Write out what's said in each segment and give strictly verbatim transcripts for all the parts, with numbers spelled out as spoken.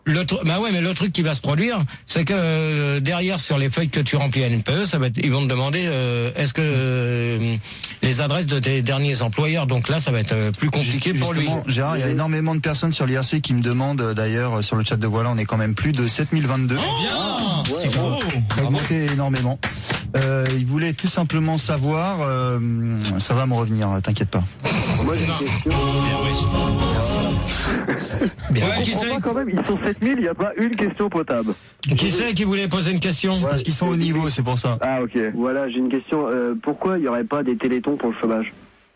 Le tr- bah ouais, mais le truc qui va se produire, c'est que euh, derrière sur les feuilles que tu remplis à N P E, ça va être, ils vont te demander euh, est-ce que euh, les adresses de tes derniers employeurs. Donc là, ça va être euh, plus compliqué Justement, pour lui. Gérard, il y a énormément de personnes sur l'I R C qui me demandent, euh, d'ailleurs, euh, sur le chat de Voilà, on est quand même plus de sept mille vingt-deux. Oh, bien, ouais, c'est beau. Ça a augmenté énormément. Euh, ils voulaient tout simplement savoir, euh, ça va me revenir, t'inquiète pas. Moi j'ai une question. Bien. Je Ouais, qui comprends c'est pas quand même, ils sont sept mille, il n'y a pas une question potable. Qui c'est qui voulait poser une question? C'est parce qu'ils sont au niveau, c'est pour ça. Ah ok. Voilà, j'ai une question. Euh, pourquoi il n'y aurait pas des télétons pour le chômage?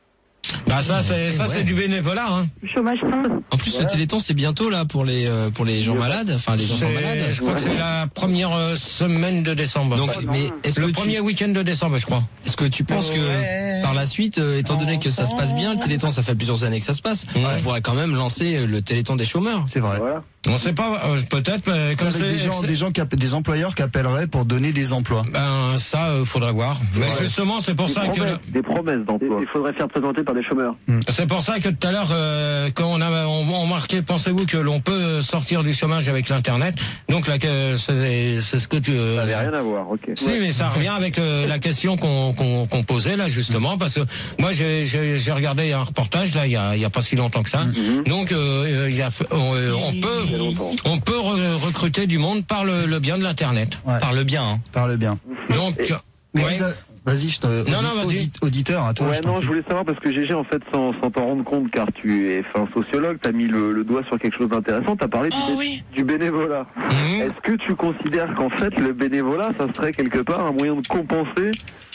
Bah ça c'est ça c'est du bénévolat. Hein. Chômage fond. En plus, Voilà. le Téléthon, c'est bientôt là pour les euh, pour les gens malades, enfin les enfants C'est- malades. Je crois que c'est la première euh, semaine de décembre. Donc, mais est-ce le que premier tu, week-end de décembre, je crois. est-ce que tu penses que par la suite, euh, étant donné que ça se passe bien, le Téléthon, ça fait plusieurs années que ça se passe, on pourrait quand même lancer le Téléthon des chômeurs. C'est vrai. Voilà. On sait pas, euh, peut-être, mais comme Avec c'est des gens, c'est- des gens qui appellent, des employeurs qui appelleraient pour donner des emplois. ben ça, euh, faudra voir. Mais justement, c'est pour Des ça que promesses, des promesses d'emploi. Il faudrait faire présenter par des chômeurs. c'est pour ça que tout à l'heure, euh, quand on a on, on marquait, pensez-vous que l'on peut sortir du chômage avec l'internet? Donc là, que c'est c'est ce que tu. euh, Ça n'avait rien à voir, ok. Si, mais ça revient avec euh, la question qu'on qu'on qu'on posait là justement, parce que moi j'ai j'ai j'ai regardé un reportage là il y a il y a pas si longtemps que ça. Mm-hmm. Donc euh, il y a on, euh, on peut longtemps. on peut re- recruter du monde par le, le bien de l'internet. Ouais. Par le bien. Hein. Parle bien. Donc Et- Mais ouais. vous avez- Vas-y, je te. Non, non, vas-y. audi- auditeur, à toi. Ouais, je t'en non, prie. je voulais savoir parce que G G, en fait, sans, sans t'en rendre compte, car tu es enfin, sociologue, t'as mis le, le doigt sur quelque chose d'intéressant, t'as parlé du, Oh, bé- oui. du bénévolat. Mhm. Est-ce que tu considères qu'en fait, le bénévolat, ça serait quelque part un moyen de compenser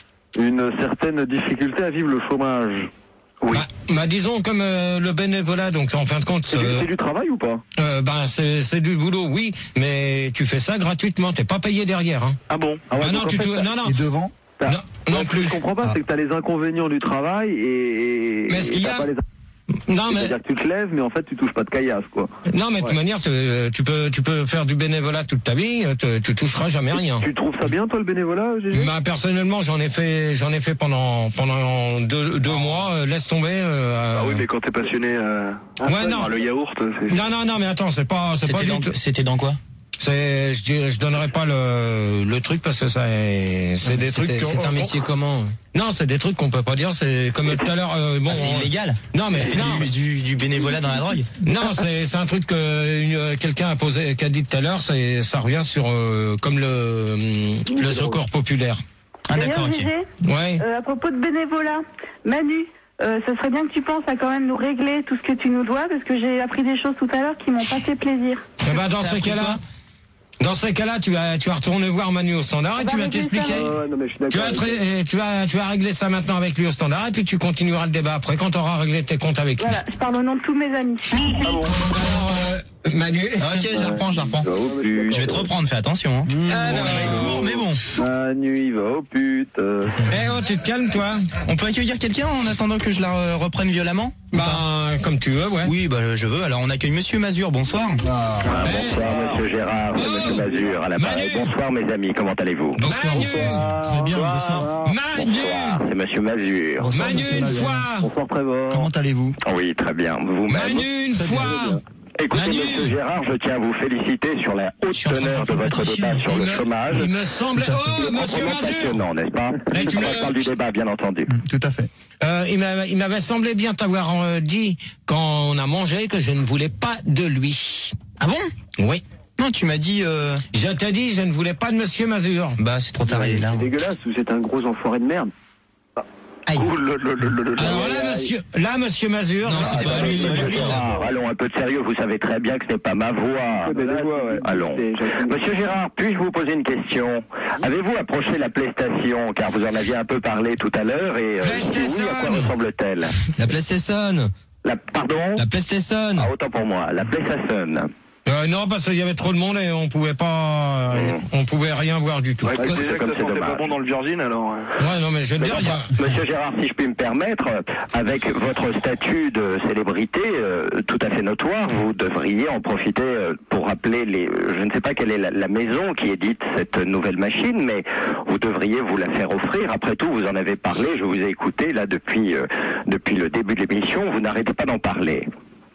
une certaine difficulté à vivre le chômage? Oui. Bah, bah, disons comme euh, le bénévolat, donc en fin de compte, C'est du- euh, c'est du travail ou pas? euh, bah, c'est c'est du boulot, oui, mais tu fais ça gratuitement, t'es pas payé derrière. Hein. Ah bon? Ah, ouais, Ah non, donc, en tu fait, tou- t'as- non non Et devant t'as- non, non ouais, Ce que plus. je comprends pas, Ah. c'est que t'as les inconvénients du travail et. Mais ce et qu'il y t'as a- pas les- Non mais C'est-à-dire que tu te lèves, mais en fait, tu touches pas de caillasse, quoi. non mais de toute manière, tu, tu peux tu peux faire du bénévolat toute ta vie, tu, tu toucheras jamais rien. Tu trouves ça bien, toi, le bénévolat, G G? Bah, personnellement, j'en ai fait, j'en ai fait pendant pendant deux, deux mois. euh, laisse tomber. euh, Ah oui, mais quand t'es passionné euh, ouais, non. par le yaourt, c'est... Non, non, non, mais attends, c'est pas, c'est pas C'était du dans, tout. c'était dans quoi? C'est, je, dis- je donnerai pas le le truc parce que ça, est- c'est des trucs. C'était- qu'on- C'est un qu'on- métier comment? Non, c'est des trucs qu'on peut pas dire. C'est comme tout à l'heure. euh, bon, on- illégal. Non, mais C'est non, du, du, du bénévolat dans la drogue. non, c'est c'est un truc que une- quelqu'un a posé, qu'a dit tout à l'heure. C'est ça revient sur euh, comme le le secours populaire. Ah d'accord, D'ailleurs, ok. Gégé, Ouais. euh, à propos de bénévolat, Manu, euh, ce serait bien que tu penses à quand même nous régler tout ce que tu nous dois, parce que j'ai appris des choses tout à l'heure qui m'ont pas fait plaisir. Eh ben, dans T'as ces appris cas-là, quoi dans ces cas-là, tu vas tu vas retourner voir Manu au standard et Bah, tu vas mais c'est t'expliquer. ça. Ouais, non, mais je suis Tu d'accord. vas, avec tra- tu vas, tu vas régler ça maintenant avec lui au standard et puis tu continueras le débat après quand tu auras réglé tes comptes avec lui. Voilà, je parle au nom de tous mes amis. Alors, euh, Manu. Ah, ok, je la reprends, je la reprends. toi. Il va au pute. Je vais te reprendre, fais attention. Hein. Ah, Ça va être court, mais bon. Manu, il va au pute. euh. Eh oh, tu te calmes toi. On peut accueillir quelqu'un en attendant que je la euh, reprenne violemment? Bah, comme tu veux, ouais. Oui, bah je veux. Alors on accueille Monsieur Mazur, bonsoir. Ah, bonsoir, monsieur Gérard, c'est Oh. monsieur Mazur à l'appareil. Manu. Bonsoir, mes amis, comment allez-vous? Bonsoir, Manu. bonsoir. Très bien, bonsoir. Manu. Bonsoir, c'est monsieur Mazur. Bonsoir, Manu monsieur une Mazur. fois. Bonsoir, Trevor. Comment allez-vous? Oui, très bien. Vous-même? Manu une fois. Écoutez, Manu. monsieur Gérard, je tiens à vous féliciter sur la haute suis en train de teneur de faire votre compétition. débat sur Il le me- chômage. Il me semble. Tout à fait. Oh, monsieur Proprement Mazur. passionnant, n'est-ce pas? Mais tu On me- parle du débat, bien entendu. Mm, Tout à fait. Euh, il m'a- il m'avait semblé bien t'avoir euh, dit quand on a mangé que je ne voulais pas de lui. Ah bon? Oui. Non, tu m'as dit. Euh... Je t'ai dit, je ne voulais pas de monsieur Mazur. Bah c'est trop tard, il est là. C'est dégueulasse, vous êtes un gros enfoiré de merde. Aïe. Ouh, le, le, le, le, le- Alors là, monsieur, là, monsieur Mazur. Non, je- c'est pas lui, c'est lui. Gérard, allons, un peu de sérieux, vous savez très bien que ce n'est pas ma voix. C'est des voix, ouais. Allons. C'est- j'ai- Monsieur Gérard, puis-je vous poser une question? Avez-vous approché la PlayStation, car vous en aviez un peu parlé tout à l'heure, et euh, si oui, à quoi ressemble-t-elle? La PlayStation. La, pardon? La PlayStation. Ah, autant pour moi, la PlayStation. Euh, non, parce qu'il y avait trop de monde et on pouvait pas, euh, on pouvait rien voir du tout. Ouais, Ouais, déjà c'est que comme ça c'est sentait pas dommage. bon dans le Virgin, alors... euh. non, mais je vais te Mais dire, il y a- enfin, Monsieur Gérard, si je puis me permettre, euh, avec votre statut de célébrité euh, tout à fait notoire, vous devriez en profiter euh, pour rappeler les... euh, Je ne sais pas quelle est la, la maison qui édite cette nouvelle machine, mais vous devriez vous la faire offrir. Après tout, vous en avez parlé, je vous ai écouté là depuis, euh, depuis le début de l'émission, vous n'arrêtez pas d'en parler.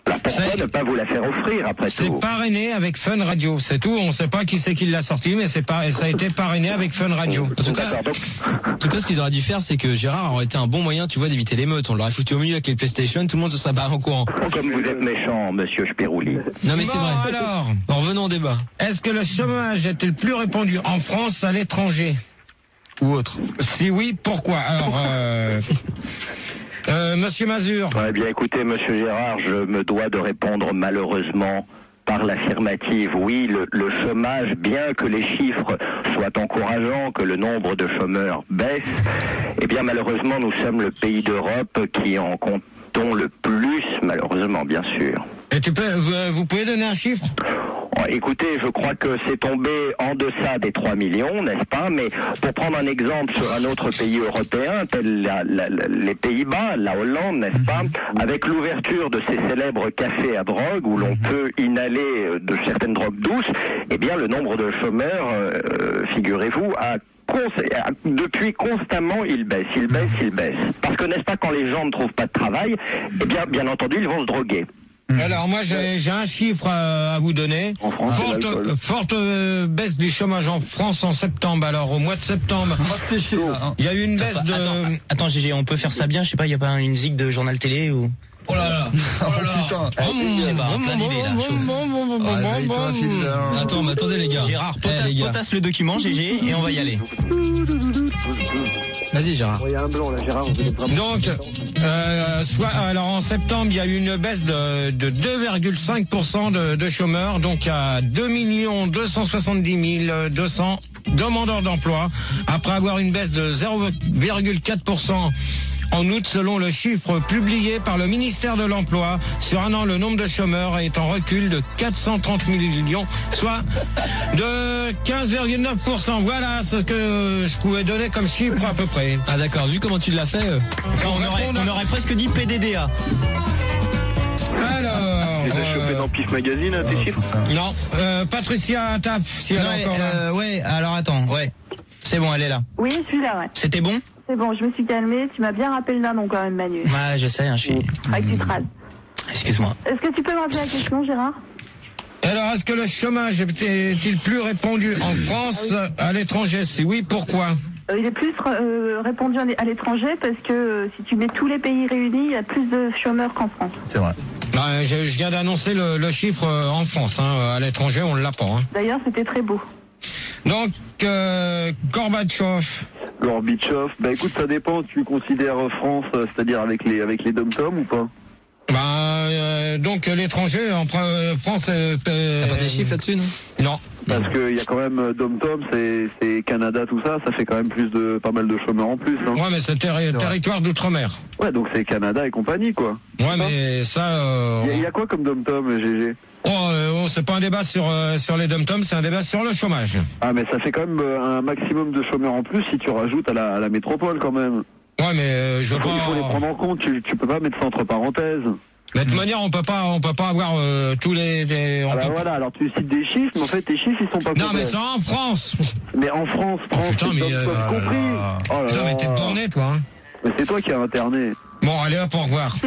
Alors pourquoi C'est- ne pas vous la faire offrir après C'est tout? parrainé avec Fun Radio, c'est tout. On sait pas qui c'est qui l'a sorti, mais c'est pas, ça a été parrainé avec Fun Radio. En tout cas, D'accord, donc, en tout cas, ce qu'ils auraient dû faire, c'est que Gérard aurait été un bon moyen, tu vois, d'éviter l'émeute. On l'aurait foutu au milieu avec les PlayStation, tout le monde se serait barré en courant. comme vous êtes méchant, monsieur Spirouli. Non mais c'est Bon, vrai. alors, En revenons au débat. est-ce que le chômage est le plus répandu en France, à l'étranger? Ou autre. Si oui, pourquoi? Alors, euh, euh, Monsieur Mazur. Eh bien, écoutez, monsieur Gérard, je me dois de répondre malheureusement par l'affirmative. Oui, le, le chômage, bien que les chiffres soient encourageants, que le nombre de chômeurs baisse, eh bien, malheureusement, nous sommes le pays d'Europe qui en comptons le plus, malheureusement, bien sûr. Et tu peux, vous, vous pouvez donner un chiffre? Oh, écoutez, je crois que c'est tombé en deçà des trois millions, n'est-ce pas? Mais pour prendre un exemple sur un autre pays européen, tel la, la, la, les Pays-Bas, la Hollande, n'est-ce pas? Avec l'ouverture de ces célèbres cafés à drogue où l'on peut inhaler de certaines drogues douces, eh bien le nombre de chômeurs, euh, figurez-vous, a depuis constamment, il baisse, il baisse, il baisse. Parce que n'est-ce pas, quand les gens ne trouvent pas de travail, eh bien, bien entendu, ils vont se droguer. Alors moi j'ai j'ai un chiffre à, à vous donner. En France, c'est Forte, l'alcool. forte euh, baisse du chômage en France en septembre. Alors au mois de septembre, On va se sécher, là, hein. il y a eu une baisse de. Attends, attends, G G, on peut faire ça bien? Je sais pas, il y a pas une zig de journal télé ou? Oh là là. Oh, putain. Je sais pas, plein d'idées là. chaud. Réveille-toi, Phil. Attends, mais attendez les gars. Gérard, Eh, potasse, les gars. potasse le document, G G, et on va y aller. Vas-y Gérard. Il y a un blanc là, Gérard. Vous êtes vraiment... Donc, euh, soit, alors en septembre, il y a eu une baisse de, de deux virgule cinq pour cent de, de chômeurs, donc à deux millions deux cent soixante-dix mille deux cents demandeurs d'emploi, après avoir une baisse de zéro virgule quatre pour cent en août, selon le chiffre publié par le ministère de l'Emploi. Sur un an, le nombre de chômeurs est en recul de quatre cent trente millions, soit de quinze virgule neuf pour cent. Voilà ce que je pouvais donner comme chiffre à peu près. Ah d'accord, vu comment tu l'as fait. euh, On aurait, on aurait presque dit P D D A. Alors, Les as euh, chopés dans Pif Magazine, hein, tes chiffres? non, euh, Patricia Taf, si elle Ouais, est encore là. euh, ouais, alors attends, ouais. C'est bon, elle est là. Oui, je suis là, ouais. C'était bon? C'est bon, je me suis calmée. Tu m'as bien rappelé le nom quand même, Manu. Ouais, je sais, hein, je suis... Faudrait que tu te rases. Excuse-moi. Est-ce que tu peux me rappeler la question, Gérard? Alors, est-ce que le chômage est-il plus répandu en France, à l'étranger? Si oui, pourquoi? Euh, Il est plus euh, répandu à l'étranger parce que euh, si tu mets tous les pays réunis, il y a plus de chômeurs qu'en France. C'est vrai. Ben, je, je viens d'annoncer le, le chiffre euh, en France. Hein. À l'étranger, on ne l'a pas. Hein. D'ailleurs, c'était très beau. Donc, euh, Gorbatchev. Gorbatchev, bah écoute, ça dépend. Tu considères France, euh, c'est-à-dire avec les avec les dom-toms ou pas? Ben, euh, donc l'étranger en pre- France. Euh, T'as pas des chiffres là-dessus, non? Non. Parce qu'il y a quand même euh, dom-tom, c'est c'est Canada, tout ça, ça fait quand même plus de pas mal de chômeurs en plus. Hein. Ouais, mais c'est terri- territoire d'outre-mer. Ouais, donc c'est Canada et compagnie, quoi. Ouais, mais ça. Euh, Il y, a- il y a quoi comme dom-tom, G G? oh, euh, oh, c'est pas un débat sur euh, sur les dom-toms, c'est un débat sur le chômage. Ah, mais ça fait quand même euh, un maximum de chômeurs en plus si tu rajoutes à la, à la métropole quand même. Ouais, mais euh, je Il veux faut, il faut les pas. prendre en compte. Tu, tu peux pas mettre ça entre parenthèses. Mais de toute manière, on peut pas, on peut pas avoir euh, tous les. les- on Ah bah peut- voilà. Alors tu cites des chiffres, mais en fait tes chiffres ils sont pas. Non, mais complets. c'est en France. Mais en France, France, putain, c'est mais, dom-tom euh, compris. ah Oh là Putain, mais là. t'es borné, toi. Hein. Mais c'est toi qui as interné. Bon, allez, hop, au revoir.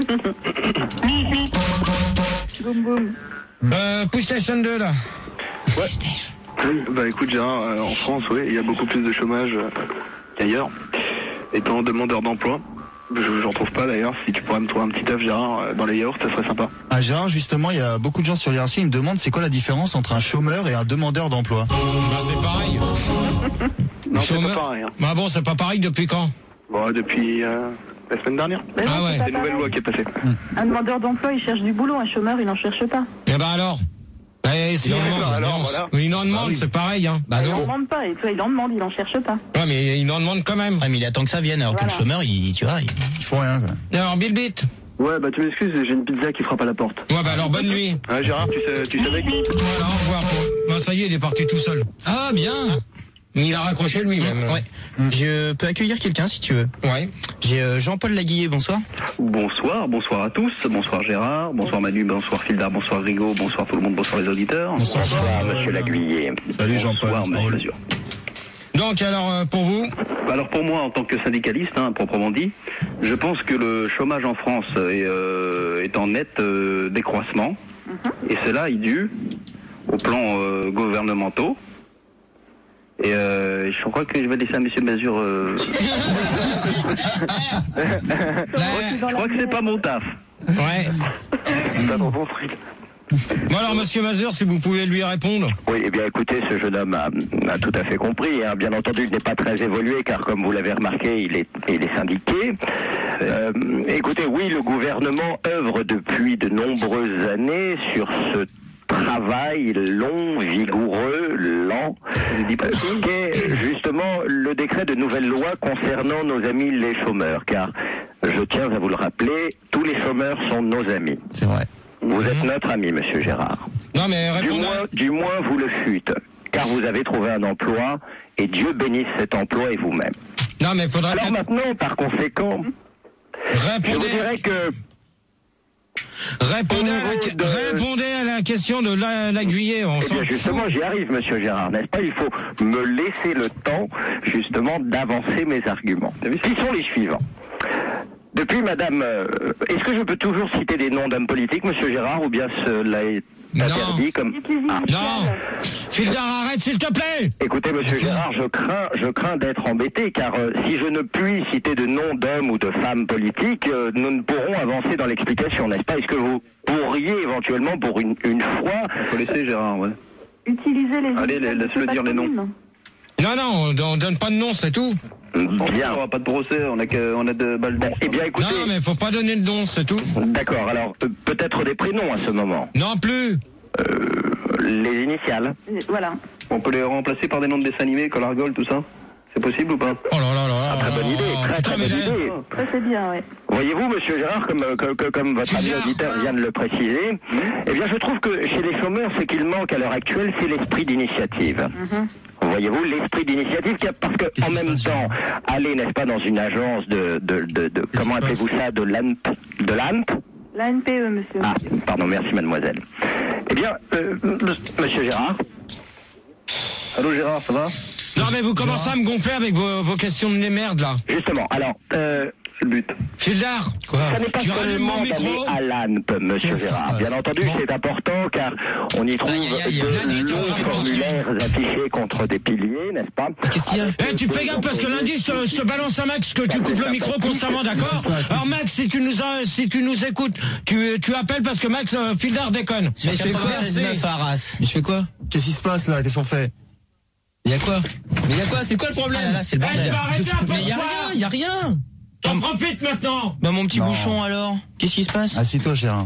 Boum, boum. Euh, PlayStation deux, là. Oui, bah écoute Gérard, euh, en France, oui, il y a beaucoup plus de chômage euh, qu'ailleurs. Étant demandeur d'emploi, je- j'en trouve pas d'ailleurs. Si tu pourrais me trouver un petit taf, Gérard, euh, dans les yaourts, ça serait sympa. Ah, Gérard, justement, il y a beaucoup de gens sur l'I R C, ils me demandent c'est quoi la différence entre un chômeur et un demandeur d'emploi. Bah, c'est pareil. Non, c'est Chômeur. pas pareil. Hein. Bah bon, c'est pas pareil depuis quand? Bon, depuis euh, la semaine dernière. Mais non, Ah ouais. c'est pas C'est une nouvelle pareil. loi qui est passée. Un demandeur d'emploi, il cherche du boulot. Un chômeur, il n'en cherche pas. Eh ben alors. Eh, si Il en on demande, demande, alors, non, voilà. il en demande, c'est pareil, hein. Bah il n'en non. demande pas. Et toi, il en demande, il n'en cherche pas. Ouais, mais il en demande quand même. Ouais, mais il attend que ça vienne, alors que Voilà. le chômeur, il, tu vois, il... Ils font rien, quoi. Alors, Bill Beat. Ouais, bah tu m'excuses, j'ai une pizza qui frappe à la porte. Ouais, bah alors, bonne nuit. Ah, Gérard, tu, sais, tu savais que... Voilà, au revoir. Bah, ça y est, il est parti tout seul. Ah bien. Il a raccroché lui-même. Ouais. Je peux accueillir quelqu'un si tu veux. Ouais. J'ai euh, Jean-Paul Laguillet, bonsoir. Bonsoir, bonsoir à tous, bonsoir Gérard, bonsoir Manu, bonsoir Fildar, bonsoir Rigaud, bonsoir tout le monde, bonsoir les auditeurs. Bonsoir. Monsieur Laguillet. Salut, Jean-Paul. Bonsoir Monsieur Mazur. Donc alors euh, pour vous? Alors pour moi, en tant que syndicaliste, hein, proprement dit, je pense que le chômage en France est, euh, est en net euh, décroissement, mm-hmm. et cela est dû aux plans euh, gouvernementaux. Et euh, je crois que je vais laisser à M. Mazur. Euh... je crois que c'est pas mon taf. Ouais. C'est pas mon truc. Bon alors, Monsieur Mazur, si vous pouvez lui répondre. Oui, eh bien écoutez, ce jeune homme a, a tout à fait compris. Hein. Bien entendu, il n'est pas très évolué, car comme vous l'avez remarqué, il est, il est syndiqué. Euh, écoutez, oui, le gouvernement œuvre depuis de nombreuses années sur ce travail long, vigoureux, lent, qui est justement le décret de nouvelle loi concernant nos amis les chômeurs, car je tiens à vous le rappeler, tous les chômeurs sont nos amis. C'est vrai. Vous êtes notre ami, Monsieur Gérard. Non, mais du moins, du moins, vous le fûtes, car vous avez trouvé un emploi, et Dieu bénisse cet emploi et vous-même. Non, mais faudra. Alors maintenant, par conséquent, répondez... je vous dirais que... Répondez à, la... de... Répondez à la question de la, l'aiguillé. On eh bien, justement, j'y arrive, Monsieur Gérard, n'est-ce pas? Il faut me laisser le temps, justement, d'avancer mes arguments. Qui sont les suivants? Depuis, madame, euh, est-ce que je peux toujours citer des noms d'hommes politiques, Monsieur Gérard, ou bien cela est interdit comme... Ah. Non. Fildar, arrête, s'il te plaît. Écoutez, Monsieur okay. Gérard, je crains, je crains d'être embêté, car euh, si je ne puis citer de noms d'hommes ou de femmes politiques, euh, nous ne pourrons avancer dans l'explication, n'est-ce pas? Est-ce que vous pourriez éventuellement, pour une, une fois... Il faut laisser Gérard, ouais. Utiliser les... Allez, laisse-le dire les noms. Non, non, on donne pas de nom, c'est tout. Bien. On n'aura pas de procès, on a, que, on a de balles d'or. Eh bien, écoutez... Non, mais faut pas donner de nom, c'est tout. D'accord, alors, euh, peut-être des prénoms à ce moment. Non plus. Euh, les initiales. Voilà. On peut les remplacer par des noms de dessins animés, Collargol, tout ça? C'est possible ou pas? Oh là là là là. Ah, très bonne idée, très, putain, très bonne là... idée. Ça c'est bien, oui. Voyez-vous, Monsieur Gérard, comme, comme, comme votre ami auditeur vient de le préciser, mmh. eh bien, je trouve que chez les chômeurs, ce qu'il manque à l'heure actuelle, c'est l'esprit d'initiative. Mmh. Voyez-vous, l'esprit d'initiative, parce que en même temps, aller, n'est-ce pas, dans une agence de, de, de, de comment appelez-vous ça, de l'A N P, de l'A N P? L'A N P E, monsieur. Ah, pardon, merci, mademoiselle. Eh bien, euh, Monsieur Gérard. Allô, Gérard, ça va? Non, mais vous commencez à me gonfler avec vos, vos questions de nez merde, là. Justement, alors, euh... c'est le but. Fildar, quoi? Ça n'est pas tu seulement d'aller à l'A N P, Monsieur Gérard. Bien entendu, bon. C'est important, car on y trouve aïe, aïe, aïe, de longs formulaires affichés contre des piliers, n'est-ce pas? Qu'est-ce qu'il y a? Eh, tu fais gaffe, parce que lundi, je te, je te balance à Max, que tu coupes le micro constamment, d'accord? Alors, Max, si tu nous as, si tu nous écoutes, tu, tu appelles parce que Max, euh, Fildar déconne. Mais je fais quoi? Mais je fais quoi? Qu'est-ce qui se passe, là? Qu'est-ce qu'on fait? Il y a quoi? Mais il y a quoi? C'est quoi le problème? Ah là, c'est le bordel. Eh, tu vas arrêter un peu. Mais il y a rien, il y a rien. T'en profites maintenant. Bah mon petit non. bouchon alors, qu'est-ce qui se passe? Assis-toi, Gérard.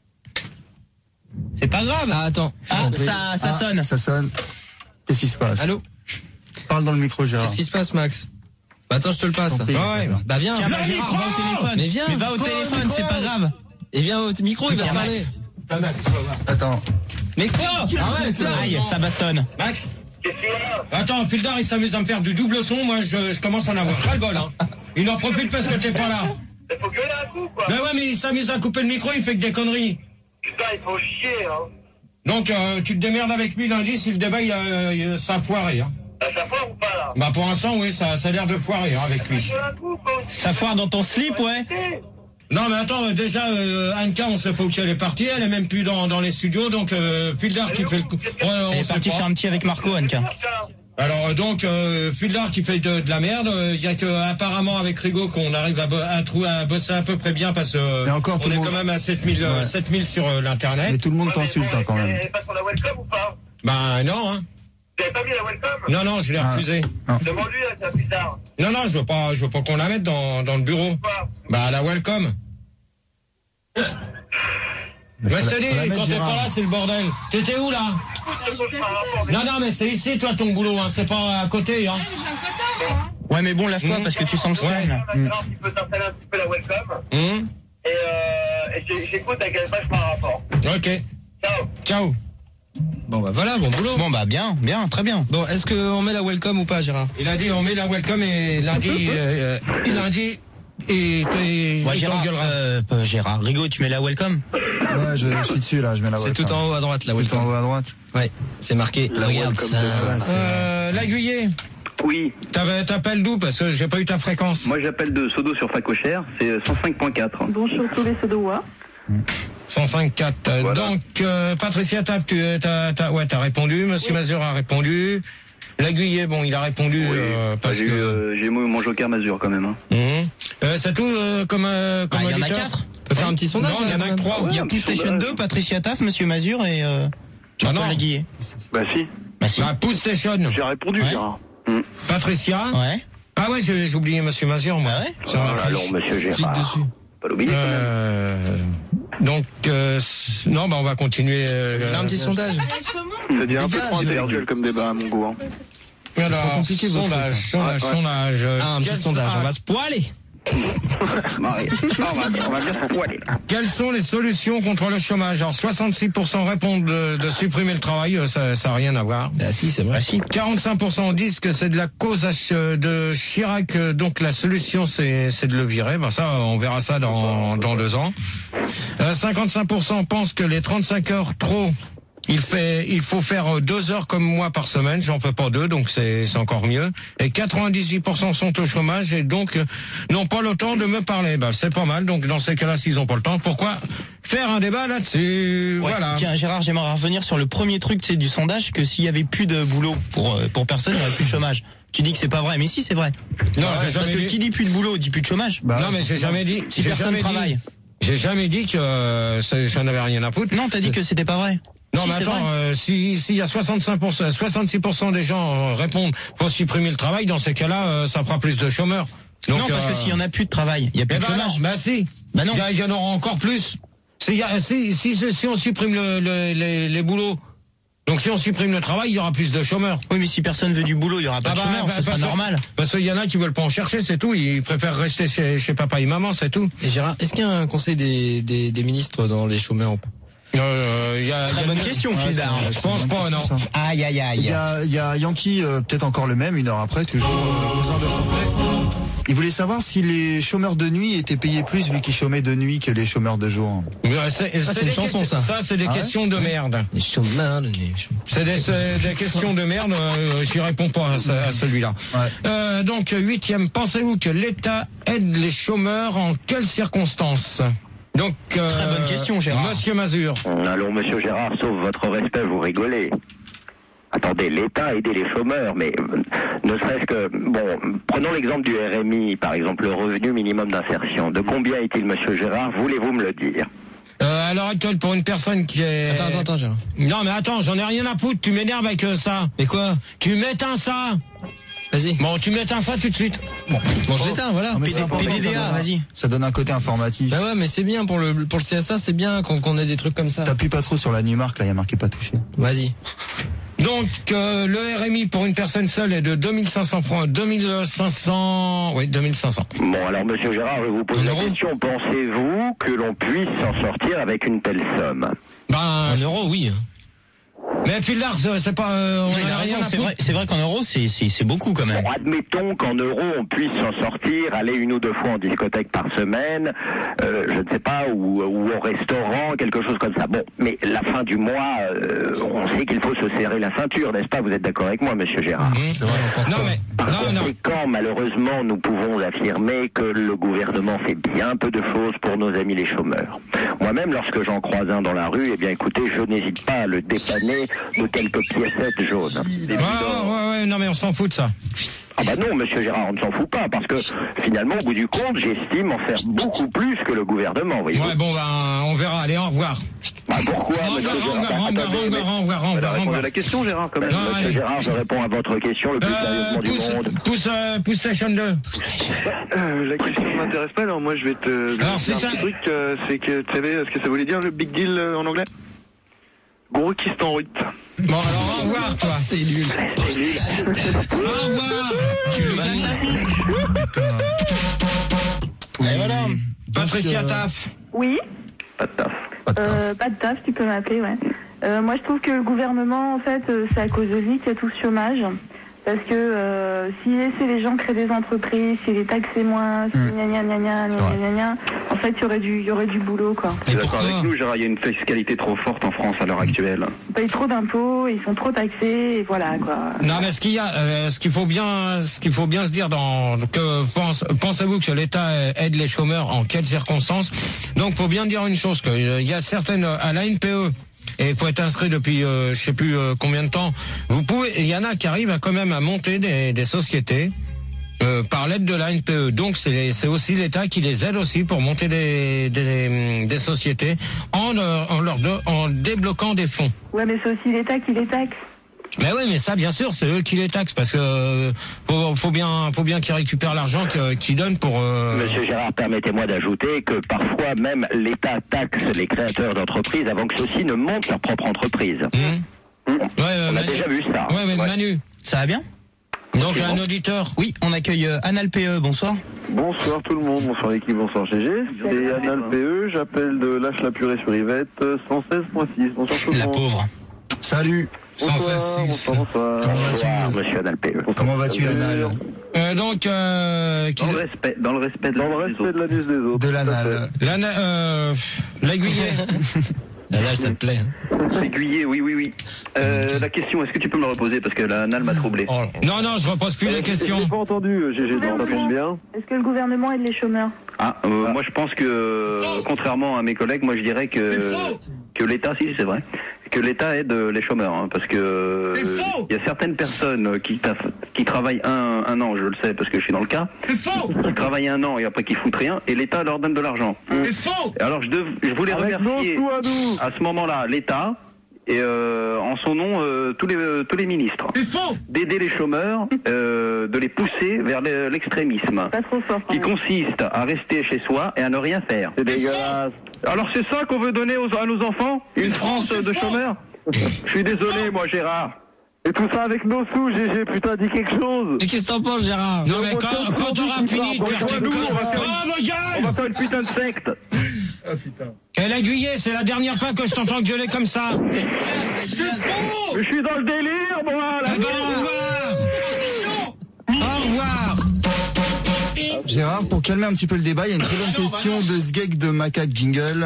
C'est pas grave. Ah attends. Ah ça, ça ah, sonne. Ça sonne. Qu'est-ce qui se passe? Allô? Parle dans le micro, Gérard. Qu'est-ce qui se passe, Max? Bah attends, je te le passe. Prie, ouais. Bah viens. Tiens, bah, Gérard, va au téléphone. Mais viens. Mais va au téléphone, c'est pas grave. Et viens au micro, il va viens, parler. Max. Attends. Mais quoi? Arrête. Aïe, ça bastonne. Max. Attends, Fildar, il s'amuse à me faire du double son. Moi, je, je commence à en avoir ras le bol. Hein. Il en profite parce que t'es pas là. Il faut gueuler un coup, quoi. Mais ouais, mais il s'amuse à couper le micro, il fait que des conneries. Putain, il faut chier, hein. Donc, euh, tu te démerdes avec lui lundi si le débat, il a, il, ça a foiré. Hein. Ça foire ou pas, là? Bah, pour l'instant, oui, ça, ça a l'air de foirer hein, avec lui. Ça foire dans ton slip, ouais. Non, mais attends, déjà, euh, Anka, on sait pas où elle est partie, elle est même plus dans, dans les studios, donc euh, Fildar qui fait le coup. Ouais, elle est partie faire un petit avec Marco, Anka. Alors donc euh, Fildar qui fait de, de la merde, il y a que apparemment avec Rigaud qu'on arrive à, bo- à, trou- à bosser à peu près bien parce que euh, encore, on est monde... quand même à sept mille, ouais. sept mille sur euh, l'internet. Mais tout le monde ouais, t'insulte hein, quand même. Elle passe sur la welcome ou pas? Bah non hein. Tu avais pas mis la welcome? Non non, je l'ai ah. refusé. Ah. Demande-lui là, c'est plus tard. Non non, je veux pas, je veux pas qu'on la mette dans dans le bureau. Quoi? Bah la welcome. Mais je te dis, quand t'es pas là, c'est le bordel. T'étais où, là? Non, non, mais c'est ici, toi, ton boulot, hein. C'est pas à côté, hein. Ouais, mais bon, lâche-toi, mmh. parce que tu sens le ouais. stun. Mmh. Tu peux t'installer un petit peu la welcome. Mmh. Et, euh, et j'écoute à quel page par rapport. Ok. Ciao. Ciao. Bon, bah voilà, bon boulot. Bon, bah bien, bien, très bien. Bon, est-ce qu'on met la welcome ou pas, Gérard? Il a dit, on met la welcome et lundi, euh, euh, lundi, et tu ouais, Gérard, euh, Gérard, Rigaud, tu mets la welcome? Ouais, je, je suis dessus là, je mets la welcome. C'est tout en haut à droite, la welcome. Tout en haut à droite. Ouais, c'est marqué. La regarde welcome ça. Voilà, euh, l'aiguillé. Oui. T'appelles d'où? Parce que j'ai pas eu ta fréquence. Moi, j'appelle de Sodo sur Facochère, c'est cent cinq point quatre. Bonjour tous les Sodois. cent cinq point quatre. Voilà. Donc, euh, Patricia Tape, tu t'as, t'as, ouais, t'as répondu. Monsieur oui. Mazur a répondu. L'Aiguillé, bon, il a répondu. Oui. Euh, parce j'ai, que... eu, euh, j'ai eu mon joker Mazur quand même. Hein. Mmh. Euh, c'est tout euh, comme euh, comme ah, il y en a quatre. On peut faire un petit sondage. Non, il y en a que trois. Il y a PlayStation deux, Patricia Taff, Monsieur Mazur et euh, ah non. L'Aiguillé. Bah si. Bah si. Bah, PlayStation. J'ai répondu. Ouais. Gérard. Mmh. Patricia. Ouais. Ah ouais, j'ai, j'ai oublié Monsieur Mazur, moi. Ah ouais. Ça oh, alors, Monsieur Gérard. Clique dessus. Pas l'oublier euh... quand même. Donc, euh, non, bah on va continuer. Euh, Faire un petit euh, sondage. Ça devient un peu trop intellectuel comme débat à mon goût. Hein. Alors, c'est compliqué, sondage, sondage, ouais, ouais. sondage. Ah, un petit sondage, on va se poiler. Marie, on va, on va bien se poiler. Quelles sont les solutions contre le chômage? Alors, soixante-six pour cent répondent de, de supprimer le travail, ça n'a rien à voir. Ah si, c'est vrai. Ah, si. quarante-cinq pour cent disent que c'est de la cause de Chirac, donc la solution c'est, c'est de le virer. Ben ça, on verra ça dans, dans deux ans. Euh, cinquante-cinq pour cent pensent que les trente-cinq heures trop, il fait, il faut faire deux heures comme moi par semaine. J'en peux pas deux, donc c'est, c'est encore mieux. Et quatre-vingt-dix-huit pour cent sont au chômage et donc n'ont pas le temps de me parler. Ben, c'est pas mal. Donc dans ces cas-là, s'ils ont pas le temps, pourquoi faire un débat là-dessus? Ouais, voilà. Tiens, Gérard, j'aimerais revenir sur le premier truc, c'est du sondage, que s'il y avait plus de boulot pour pour personne, il y aurait plus de chômage. Tu dis que c'est pas vrai, mais si, c'est vrai. Non, ouais, j'ai jamais parce que dit... qui dit plus de boulot dit plus de chômage. Bah, non, mais j'ai jamais dit. Si j'ai personne jamais travaille. Dit, j'ai jamais dit que euh, j'en avais rien à foutre. Non, t'as dit que c'était pas vrai. Non, si, mais attends, euh, si s'il y a soixante-cinq pour cent, soixante-six pour cent des gens euh, répondent pour supprimer le travail, dans ces cas-là, euh, ça fera plus de chômeurs. Donc, non, parce euh... que s'il y en a plus de travail, il y a plus eh de ben chômage. Non, bah si. Bah non. Il y, y en aura encore plus. C'est, y a, si, si, si on supprime le, le, les, les boulots, donc si on supprime le travail, il y aura plus de chômeurs. Oui, mais si personne veut du boulot, il y aura pas ah de bah, chômeurs, bah, ce sera normal. Parce qu'il y en a qui veulent pas en chercher, c'est tout. Ils préfèrent rester chez, chez papa et maman, c'est tout. Et Gérard, est-ce qu'il y a un conseil des, des, des ministres dans les chômeurs? Euh, y a, Très y a bonne une... question, ouais, Fildar. Je pense pas, non. Aïe, aïe, aïe. Il y a, il y a Yankee, euh, peut-être encore le même, une heure après, toujours euh, cousin de Fontenay. Il voulait savoir si les chômeurs de nuit étaient payés plus vu qu'ils chômaient de nuit que les chômeurs de jour. C'est, c'est, ah, c'est une chanson, questions, ça. Ça, c'est des ah questions ouais de merde. Les chômeurs de nuit. C'est des, c'est des questions de merde. Euh, j'y réponds pas à, à celui-là. Ouais. Euh, donc, huitième, pensez-vous que l'État aide les chômeurs en quelles circonstances? Donc, euh, très bonne question, Gérard. Monsieur Mazur. Allons, Monsieur Gérard, sauf votre respect, vous rigolez. Attendez, l'État a aidé les chômeurs, mais ne serait-ce que... Bon, prenons l'exemple du R M I, par exemple, le revenu minimum d'insertion. De combien est-il, Monsieur Gérard? Voulez-vous me le dire? Euh, à l'heure actuelle, pour une personne qui est... Attends, attends, attends, Gérard. Non, mais attends, j'en ai rien à foutre, tu m'énerves avec euh, ça. Mais quoi? Tu m'éteins ça. Vas-y. Bon, tu m'éteins ça tout de suite. Bon, bon je l'éteins, voilà. P D D A, vas-y. Ça donne un côté informatif. Bah ouais, mais c'est bien pour le pour le C S A, c'est bien qu'on qu'on ait des trucs comme ça. T'appuies pas trop sur la Numark, là, il y a marqué pas touché. Vas-y. Donc, euh, le R M I pour une personne seule est de deux mille cinq cents francs, deux mille cinq cents, oui, deux mille cinq cents. Bon, alors, Monsieur Gérard, je vous pose la question. Pensez-vous que l'on puisse s'en sortir avec une telle somme? Ben, un euro, oui. Mais puis là, c'est pas... Euh, on non, a raison, c'est vrai, c'est vrai qu'en euros, c'est, c'est, c'est beaucoup quand même. Bon, admettons qu'en euros, on puisse s'en sortir, aller une ou deux fois en discothèque par semaine, euh, je ne sais pas, ou, ou au restaurant, quelque chose comme ça. Bon, mais la fin du mois, euh, on sait qu'il faut se serrer la ceinture, n'est-ce pas? Vous êtes d'accord avec moi, Monsieur Gérard? Mmh, c'est vrai, non, mais... Par non, conséquent, non. malheureusement, nous pouvons affirmer que le gouvernement fait bien peu de choses pour nos amis les chômeurs. Moi-même, lorsque j'en croise un dans la rue, eh bien, écoutez, je n'hésite pas à le dépanner de quelques piécettes jaunes. Ouais, ouais, ouais, ouais, non mais on s'en fout de ça. Ah bah non, Monsieur Gérard, on ne s'en fout pas, parce que finalement, au bout du compte, j'estime en faire beaucoup plus que le gouvernement, voyez-vous. Ouais, bon, ben, on verra, allez, au revoir. Bah pourquoi, au Monsieur revoir, Gérard? au revoir, au revoir, au revoir, au revoir. Répondez à la question, Gérard, quand même. Non, Monsieur allez. Gérard, je réponds à votre question le plus euh, sérieusement pousse, du monde. Pousse, euh, pousse Station deux. Euh, la question ne m'intéresse pas, alors moi je vais te... Alors, c'est ça. Un truc, euh, c'est que, tu savais ce que ça voulait dire, le big deal euh, en anglais? Gros kistan huit. Bon, alors, au revoir, toi. C'est nul. C'est nul. Au revoir. Tu le Et voilà. Patricia euh... Taff. Oui. Pas de taf. Pas de taf. Euh, pas de taf, tu peux m'appeler, ouais. Euh, moi, je trouve que le gouvernement, en fait, euh, c'est à cause de lui qu'il y a tout ce chômage. Parce que euh, s'il laissait les gens créer des entreprises, s'il les taxait moins, si Mmh. gna gna gna gna gna gna gna gna, en fait, il y aurait du, il y aurait du boulot, quoi. Tu es d'accord avec nous, Gérard, il y a une fiscalité trop forte en France à l'heure actuelle. Ils payent trop d'impôts, ils sont trop taxés, et voilà, quoi. Non, mais ce qu'il y a, euh, ce qu'il faut bien, ce qu'il faut bien se dire dans, que pense, pensez-vous que l'État aide les chômeurs en quelles circonstances? Donc, faut bien dire une chose, que euh, il y a certaines, à la N P E, et il faut être inscrit depuis euh, je sais plus euh, combien de temps. Vous pouvez, il y en a qui arrivent à, quand même à monter des, des sociétés euh, par l'aide de la N P E. Donc c'est c'est aussi l'État qui les aide aussi pour monter des des, des sociétés en euh, en leur de, en débloquant des fonds. Ouais, mais c'est aussi l'État qui les taxe. Mais oui, mais ça, bien sûr, c'est eux qui les taxent parce que euh, faut, faut bien, faut bien qu'ils récupèrent l'argent que- qu'ils donnent pour. Euh... Monsieur Gérard, permettez-moi d'ajouter que parfois même l'État taxe les créateurs d'entreprises avant que ceux-ci ne montent leur propre entreprise. Mmh. Mmh. Ouais, euh, On a Manu- déjà vu ça. Ouais, mais Ouais. Manu. Ça va bien? Donc un auditeur. Oui, on accueille euh, Anal P E, bonsoir. Bonsoir tout le monde, bonsoir l'équipe, bonsoir G G. C'est Anal P E, j'appelle de Lâche la purée sur Yvette, cent seize point six. Bonsoir tout le La monde. pauvre. Salut. cent seize Bonsoir, six. bonsoir, bonsoir. Comment vas-tu? Bonsoir, monsieur Anal P E. Comment vas-tu, Anal? Euh, donc euh, qui- Dans le respect, dans le respect de Dans la le vie des respect autres. de l'anus des autres. De tout à l'anal. la na- euh, l'aiguillet. Là, là, ça te plaît. hein. Aiguillé, oui, oui, oui. Euh, la question, est-ce que tu peux me la reposer parce que la Nal m'a troublé. Oh, non, non, je repose plus la fait. question. J'ai pas entendu, G G, donc ça tombe bien. Est-ce que le gouvernement aide les chômeurs? Ah, euh, moi je pense que, euh, contrairement à mes collègues, moi je dirais que que l'État, si c'est vrai, que l'État aide euh, les chômeurs, hein, parce que euh, il y a certaines personnes qui taff- qui travaillent un un an, je le sais parce que je suis dans le cas, qui travaillent un an et après qui foutent rien, et l'État leur donne de l'argent. Et alors je dev- je voulais Avec nos remercier sous à nous. à ce moment-là l'État et euh, en son nom euh, tous les euh, tous les ministres d'aider les chômeurs, euh, de les pousser vers le- l'extrémisme Pas trop fort, quand qui même. consiste à rester chez soi et à ne rien faire. C'est dégueulasse. Alors c'est ça qu'on veut donner aux, à nos enfants? Une France de chômeurs? Je suis désolé moi Gérard. Et tout ça avec nos sous, G G, putain, dis quelque chose. Et qu'est-ce que t'en penses, Gérard? Non, mais quand, quand t'auras fini de faire tes Nous, connes. on va faire Oh, une- ma On va gueule! faire une putain de secte. Et l'aiguillet, c'est la dernière fois que je t'entends gueuler comme ça. Mais je suis dans le délire moi là. Eh ben, au revoir! Au revoir! Gérard, pour calmer un petit peu le débat, il y a une très bonne question de Sgeg de Macaque Jingle.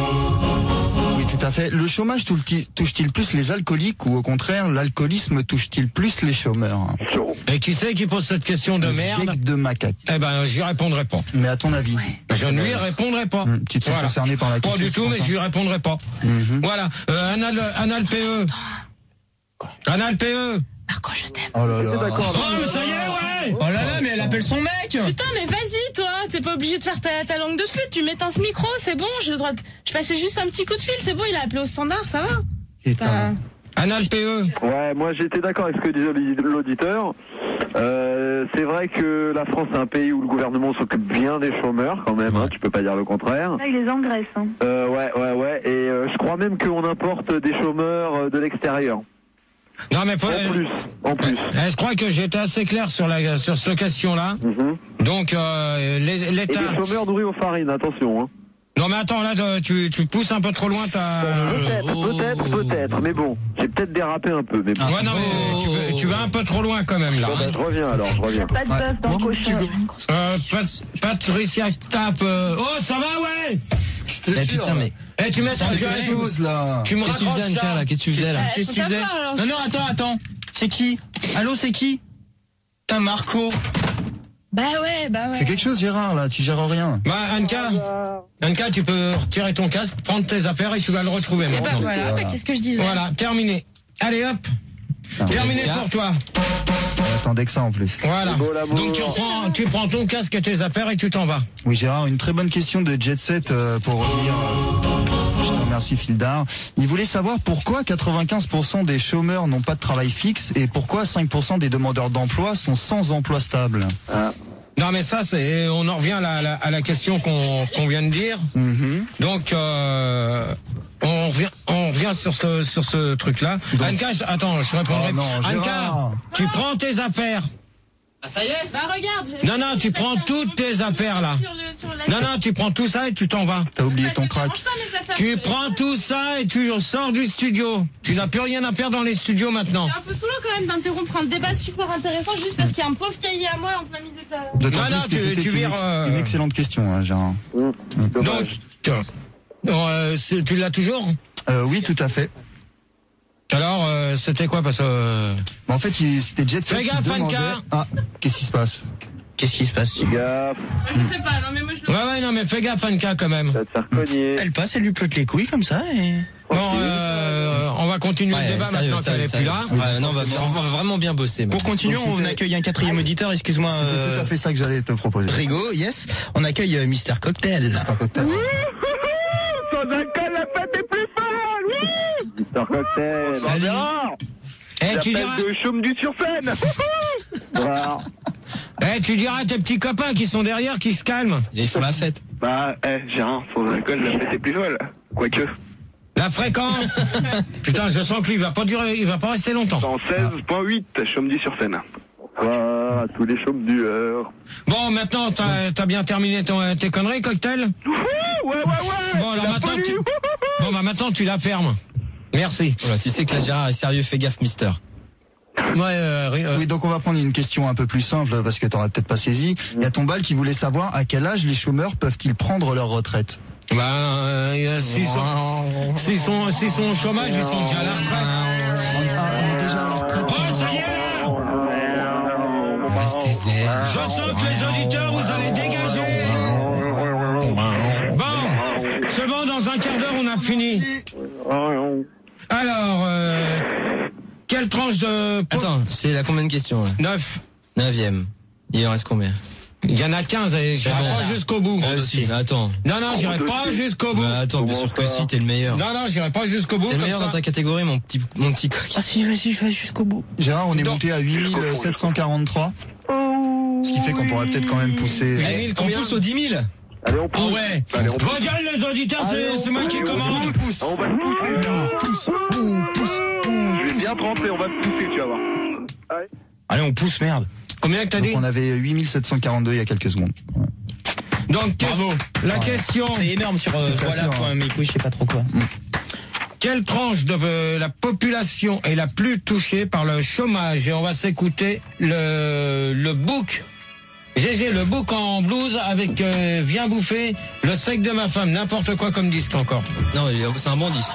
Oui, tout à fait. Le chômage tou- touche-t-il plus les alcooliques ou au contraire, l'alcoolisme touche-t-il plus les chômeurs? Et qui c'est qui pose cette question de merde? Sgeg de Macaque. Eh ben, j'y répondrai pas. Mais à ton avis? Je ne lui répondrai pas. Hum, tu te sens concerné par la Pas question, du c'est tout, pour mais ça. je lui répondrai pas. Mhm. Voilà. Euh, Anal, Anal P E. Anal P E. Marco, je t'aime. Oh là T'es là. d'accord. Oh, ça y est, ouais! Oh là là, mais elle appelle son mec. Putain, mais vas-y, toi, t'es pas obligé de faire ta, ta langue de pute, tu m'éteins ce micro, c'est bon, j'ai le droit de... Je passais juste un petit coup de fil, c'est bon, il a appelé au standard, ça va. Putain. Anal P E. Ouais, moi j'étais d'accord avec ce que disait l'auditeur. Euh, c'est vrai que la France est un pays où le gouvernement s'occupe bien des chômeurs quand même, hein, tu peux pas dire le contraire. Là, il les engraisse. Hein. Euh, ouais, ouais, ouais, et euh, je crois même qu'on importe des chômeurs euh, de l'extérieur. Non, mais faut, En plus, en plus. Euh, je crois que j'ai été assez clair sur la sur cette question-là. Mhm. Donc euh, l'É- Et l'État. des chômeurs nourris aux farines, attention. Hein. Non mais attends là tu tu pousses un peu trop loin ta. Peut-être, peut-être, peut-être, mais bon, j'ai peut-être dérapé un peu, mais bon. Ouais non mais tu, veux- tu vas un peu trop loin quand même là. Bon, ben, je reviens alors, je reviens. Pas de bœuf dans le cochon. Euh, Pat- Patricia tape. euh, Oh ça va ouais. Je te Mais jure. putain, mais. Eh tu mets C'est tu, quelque tu, chose là. tu me Qu'est-ce que tu faisais, raccroches Anka, ça. là? Qu'est-ce que tu faisais, là? Euh, Qu'est-ce que tu faut faisais savoir, alors. Non, non, attends, attends. C'est qui? Allô, c'est qui? Putain, Marco. Bah ouais, bah ouais. Fais quelque chose, Gérard, là. Tu gères rien. Bah Anka, Anka tu peux retirer ton casque, prendre tes affaires et tu vas le retrouver Et bah maintenant. voilà, bah, qu'est-ce que je disais? Voilà, terminé. Allez hop, terminé Anka. pour toi. J'attendais que ça en plus. Voilà. C'est beau, l'amour. Donc tu reprends, tu prends ton casque et tes affaires et tu t'en vas. Oui, Gérard, une très bonne question de Jet Set euh, pour revenir. euh, je te remercie, Fildar. Il voulait savoir pourquoi quatre-vingt-quinze pour cent des chômeurs n'ont pas de travail fixe et pourquoi cinq pour cent des demandeurs d'emploi sont sans emploi stable. Non mais ça c'est, on en revient à la, la- à la question qu'on qu'on vient de dire. Mhm. Donc euh, on revient, on revient sur ce sur ce truc là. Anka, je- attends, je répondrai. Oh non, Anka, Gérard. tu prends tes affaires Ah, ça y est? Bah, regarde. Non, non, tu prends toutes tes affaires, là. Non, non, tu prends tout ça et tu t'en vas. T'as oublié ton crack. Tu prends tout ça et tu sors du studio. Tu n'as plus rien à faire dans les studios maintenant. C'est un peu saoulant quand même d'interrompre un débat super intéressant juste parce qu'il y a un pauvre cahier à moi en plein milieu de... D'autant Non, non, plus que tu- c'était tu une, vires, ex- euh, une excellente question, hein, Gérard. Donc, tiens. Bon, euh, c'est- tu l'as toujours? Euh, oui, tout à fait. Alors, euh, c'était quoi parce que... euh, Bah, en fait, il- c'était Jet Set Fais qui gaffe, demandait... Anka. Ah, qu'est-ce qui se passe? Qu'est-ce qui se passe? Gaffe, Je sais pas, non mais moi je le... Ouais, ouais, non, mais fais gaffe, Anka, quand même. ça va te faire cogner. Elle passe, elle lui plotte les couilles comme ça et... Bon, euh, on va continuer Ouais, le débat sérieux, maintenant qu'elle sérieux, est plus là. sérieux. Ouais, non, on va, on va vraiment bien bosser. Pour maintenant. continuer, Donc, on c'était- accueille un quatrième auditeur, excuse-moi. C'était euh, tout à fait ça que j'allais te proposer. Rigo, yes. On accueille euh, Mister Cocktail. C'est un cocktail. Sans alcool, la fête est plus folle. Oui. Mister Cocktail. Salut. Eh, tu diras, J'appelle de chaume du sur scène. Voilà. eh, tu diras à tes petits copains qui sont derrière qui se calment. Ils font la fête. Bah, eh, Gérard, sans alcool, la fête est plus folle. Quoique, La fréquence. Putain, je sens qu'il va pas durer, il va pas rester longtemps. dans seize virgule huit, chaume du sur scène. Voilà, tous les chaumes du heure. Bon, maintenant, t'as as bien terminé ton, tes conneries, cocktail? Ouais, ouais, ouais. Bon, alors la maintenant, folie. tu, bon, bah, maintenant, tu la fermes. Merci. Voilà, tu sais que là, Gérard est sérieux, fais gaffe, Mister. Ouais, euh, euh, Oui, donc on va prendre une question un peu plus simple parce que t'aurais peut-être pas saisi. Il y a Tombal qui voulait savoir à quel âge les chômeurs peuvent-ils prendre leur retraite. bah, euh, s'ils sont, s'ils sont, s'ils sont au chômage, ils sont déjà à la retraite. Ah, on est déjà à la retraite. Oh, ça y est, là! Restez zen. Je sens que les auditeurs, vous allez dégager. Bon, c'est bon, dans un quart d'heure, on a fini. Alors, euh, quelle tranche de... Attends, c'est la combien de questions là? Neuf. Neuvième. Il en reste combien? Il y en a quinze et j'irai bon. pas jusqu'au bout. Euh, si, mais attends. Non, non, j'irai pas jusqu'au bout. Bah, attends, bien sûr que si, t'es le meilleur. Non, non, j'irai pas jusqu'au bout. T'es le comme meilleur ça. dans ta catégorie, mon petit, mon petit coq. Ah si, vas-y, je vais jusqu'au bout. Gérard, on est Non. monté à huit mille sept cent quarante-trois. Oh, Ce qui fait qu'on pourrait peut-être quand même pousser. Eh, Eh, on combien pousse aux dix mille. Allez, on Ah pousse. ouais. Allez, on pousse. Regarde les auditeurs, c'est c'est moi qui commande. pousse. On va te pousser. Pousse, on pousse, on Je vais bien te rentrer, on va te pousser, tu vas voir. Allez, on pousse, merde. Combien que t'as Donc dit? on avait huit mille sept cent quarante-deux il y a quelques secondes. Donc, qu'est-ce- la question, C'est énorme sur euh, C'est voilà facile, point hein. mes couilles, je sais pas trop quoi. quelle tranche de euh, la population est la plus touchée par le chômage? Et on va s'écouter le, le book. G G, le book en blues avec euh, Viens bouffer le steak de ma femme. N'importe quoi comme disque encore. Non, c'est un bon disque.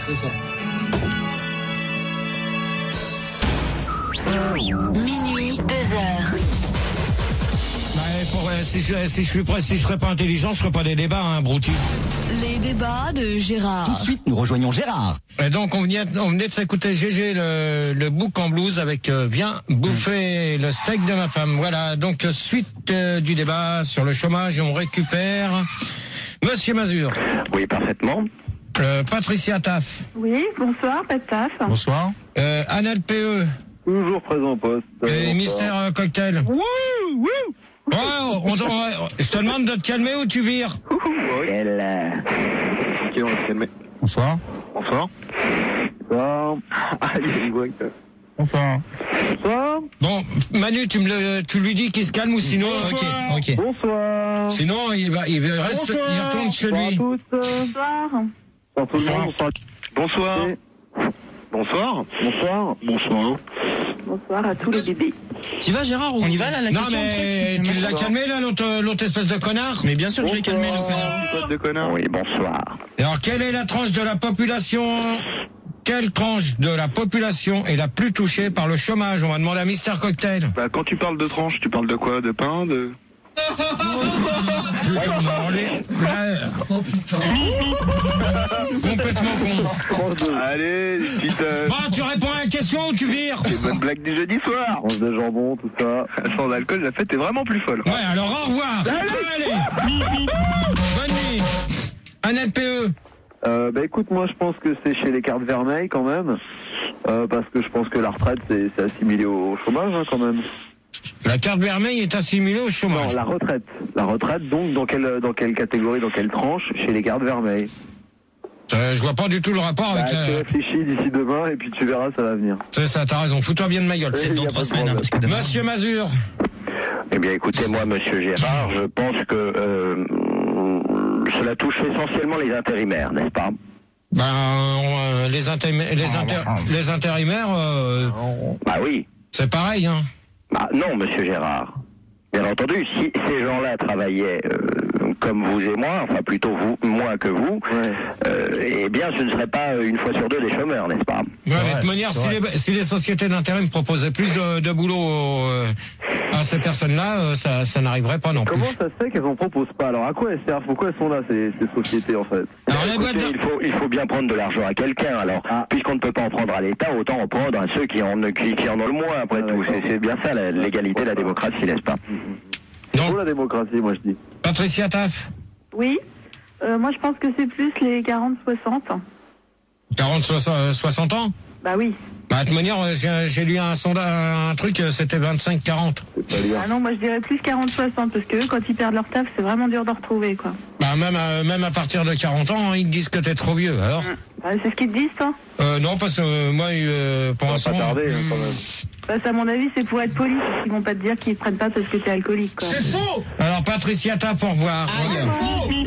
Minuit, deux heures. Bah, pour, euh, si, je, si je suis prêt, si je serais pas intelligent, je ferais pas des débats, hein, brouti. Les débats de Gérard. Tout de suite, nous rejoignons Gérard. Et donc, on venait, on venait de s'écouter G G, le, le book en blues avec euh, Viens bouffer le steak de ma femme. Voilà, donc suite euh, du débat sur le chômage, on récupère Monsieur Mazur. Oui, parfaitement. Euh, Patricia Taff. oui, bonsoir, pas de taf. Bonsoir. Euh, Anna P E. Toujours présent au poste. Et Mister euh, Cocktail. Oui, oui. Oh, on, on- je te demande de te calmer ou tu vires. Quel, euh, Ok, on va se calmer. Bonsoir. Bonsoir. Bonsoir. Ah, il y a une voix que- Bonsoir. Bonsoir. Bon, Manu, tu me le, tu lui dis qu'il se calme ou sinon. Ok, ok. Bonsoir. Sinon, il va, il reste, Bonsoir. il retourne chez Bonsoir à lui. tous. Bonsoir. Bonsoir tout le monde. Bonsoir. Bonsoir. Bonsoir. Bonsoir. Bonsoir. Bonsoir à tous les bébés. Tu vas, Gérard, ou On y va là, la Non, question mais truc tu l'as calmé là, l'autre, l'autre espèce de connard. Mais bien sûr que je l'ai calmé, le connard. Pote de connard. oui, bonsoir. Alors, quelle est la tranche de la population Quelle tranche de la population est la plus touchée par le chômage? On va demander à Mister Cocktail. Bah, quand tu parles de tranche, tu parles de quoi? De pain? De... Putain, on est- là, complètement con. Allez, les petites... Euh... Bon, tu réponds à la question ou tu vires? les bonnes blagues du jeudi soir. Tranche de jambon, tout ça. Sans alcool, la fête est vraiment plus folle. Ouais, alors au revoir. Allez. Bonne nuit. Annette P E. Euh, bah écoute, moi je pense que c'est chez les cartes vermeilles quand même. Euh, parce que je pense que la retraite c'est c'est assimilé au chômage hein, quand même. La carte vermeille est assimilée au chômage. Non, la retraite. La retraite, donc, dans quelle, dans quelle catégorie, dans quelle tranche? Chez les gardes vermeilles. Euh, je vois pas du tout le rapport Bah, avec. tu euh, réfléchis d'ici demain et puis tu verras, ça va venir. C'est ça, t'as raison. Fous-toi bien de ma gueule. C'est dans Y a trois pas de semaines, hein, problème. parce que demain. Monsieur Mazur. Eh bien, écoutez, moi, Monsieur Gérard, je pense que euh, cela touche essentiellement les intérimaires, n'est-ce pas? Ben, euh, les, intérim- les, inter- les intérimaires, euh, bah oui, c'est pareil, hein. Bah non, Monsieur Gérard. Bien entendu, si ces gens-là travaillaient euh, comme vous et moi, enfin plutôt vous, moins que vous, ouais. euh, eh bien, ce ne serait pas une fois sur deux des chômeurs, n'est-ce pas? Ouais, ouais, de toute manière, si les, si les sociétés d'intérim proposaient plus de, de boulot euh, à ces personnes-là, euh, ça, ça n'arriverait pas non plus. Comment ça se fait qu'elles en proposent pas? Alors, à quoi elles servent? Pourquoi elles sont là, ces, ces sociétés, en fait? Alors, les Écoutez, il faut, il faut bien prendre de l'argent à quelqu'un. Alors, ah. puisqu'on ne peut pas en prendre à l'État, autant en prendre à ceux qui en, qui, qui en ont le moins, après ah, tout. C'est, c'est bien ça, la, l'égalité, la démocratie, n'est-ce pas? C'est pour la démocratie, moi, je dis. Patricia Taff. Oui. Euh, moi, je pense que c'est plus les quarante soixante. quarante soixante ans? Bah oui. Bah, de toute manière, j'ai, j'ai lu un sondage, un truc, c'était vingt-cinq quarante. Ah non, moi je dirais plus quarante soixante, parce que eux, quand ils perdent leur taf, c'est vraiment dur de retrouver, quoi. Bah, même à, même à partir de quarante ans, ils te disent que t'es trop vieux, alors. Bah, c'est ce qu'ils te disent, toi? Euh, non, parce que euh, moi, euh, pour l'instant... pas tarder, hein, quand même. Bah, ça, à mon avis, c'est pour être poli, parce qu'ils vont pas te dire qu'ils te prennent pas parce que t'es alcoolique, quoi. C'est faux! Alors, Patricia Taff, au revoir. Ah,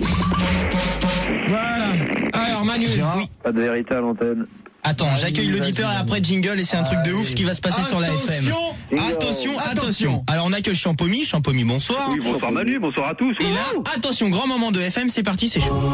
voilà. Alors, Manu. Oui. Pas de vérité à l'antenne. Attends, j'accueille l'auditeur et après jingle et c'est un truc de ouf ce qui va se passer sur la F M. Attention, attention. Alors on accueille Champomy, Champomy, bonsoir. Oui, bonsoir Manu, bonsoir à tous. Et là, attention, grand moment de F M, c'est parti, c'est chaud.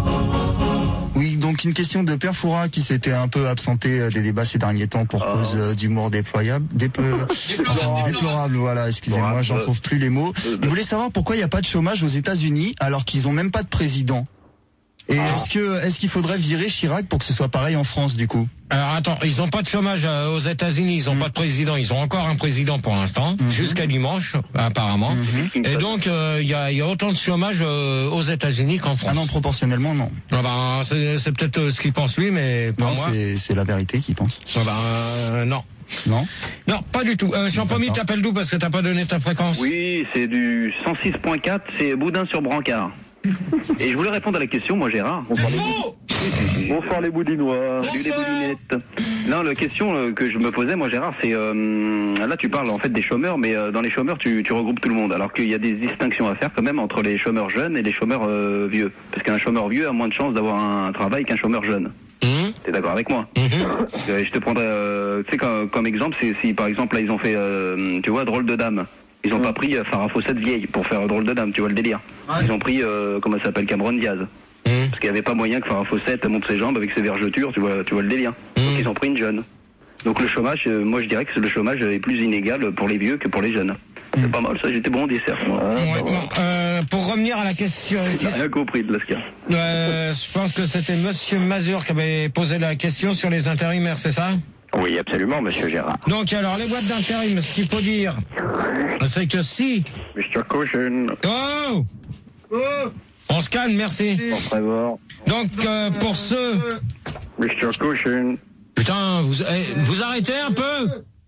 Oui, donc une question de Père Fouras qui s'était un peu absenté des débats ces derniers temps pour oh. cause euh, d'humour déployable, déplo... déplorable. déplorable, voilà, excusez-moi, j'en trouve plus les mots. Il voulait savoir pourquoi il n'y a pas de chômage aux États-Unis alors qu'ils ont même pas de président. Et ah. est-ce que est-ce qu'il faudrait virer Chirac pour que ce soit pareil en France du coup? Alors attends, ils ont pas de chômage aux États-Unis, ils ont mmh. pas de président, ils ont encore un président pour l'instant, mmh. jusqu'à dimanche apparemment. Mmh. Et donc il euh, y, a, y a autant de chômage euh, aux États-Unis qu'en France. Ah non, proportionnellement non. Ah ben c'est, c'est peut-être euh, ce qu'il pense lui, mais pour non, moi c'est, c'est la vérité qu'il pense. Ah ben euh, non. Non. Non, pas du tout. Euh, Champomy, t'appelles d'où parce que t'as pas donné ta fréquence? Oui, c'est du cent six point quatre, c'est Boudin sur Brancard. Et je voulais répondre à la question, moi Gérard. Bonsoir, les... Bonsoir les boudinois. Salut les boudinettes. Non, la question que je me posais, moi Gérard, c'est euh, là tu parles en fait des chômeurs, mais euh, dans les chômeurs tu, tu regroupes tout le monde. Alors qu'il y a des distinctions à faire quand même entre les chômeurs jeunes et les chômeurs euh, vieux. Parce qu'un chômeur vieux a moins de chances d'avoir un travail qu'un chômeur jeune. Mmh. T'es d'accord avec moi? Mmh. euh, Je te prendrais, euh, tu sais, comme, comme exemple, c'est si par exemple là ils ont fait, euh, tu vois, Drôle de Dame. Ils ont mmh. pas pris euh, Farah Fawcett vieille pour faire Drôle de Dame, tu vois le délire. Ouais. Ils ont pris, euh, comment ça s'appelle, Cameron Diaz. Mmh. Parce qu'il n'y avait pas moyen que Farah Fawcett monte ses jambes avec ses vergetures, tu vois, tu vois le délire. Mmh. Donc ils ont pris une jeune. Donc le chômage, euh, moi je dirais que le chômage est plus inégal pour les vieux que pour les jeunes. Mmh. C'est pas mal ça, j'étais bon au dessert. Moi. Ouais, bon, euh, pour revenir à la question... J'ai rien compris de là, ce qu'il y a. Euh, je pense que c'était Monsieur Mazur qui avait posé la question sur les intérimaires, c'est ça? Oui, absolument, Monsieur Gérard. Donc alors, les boîtes d'intérim, ce qu'il faut dire, c'est que si... Mister Caution. Oh, oh On se calme, merci. Donc, euh, pour ceux... Mister Caution. Putain, vous, eh, vous arrêtez un peu.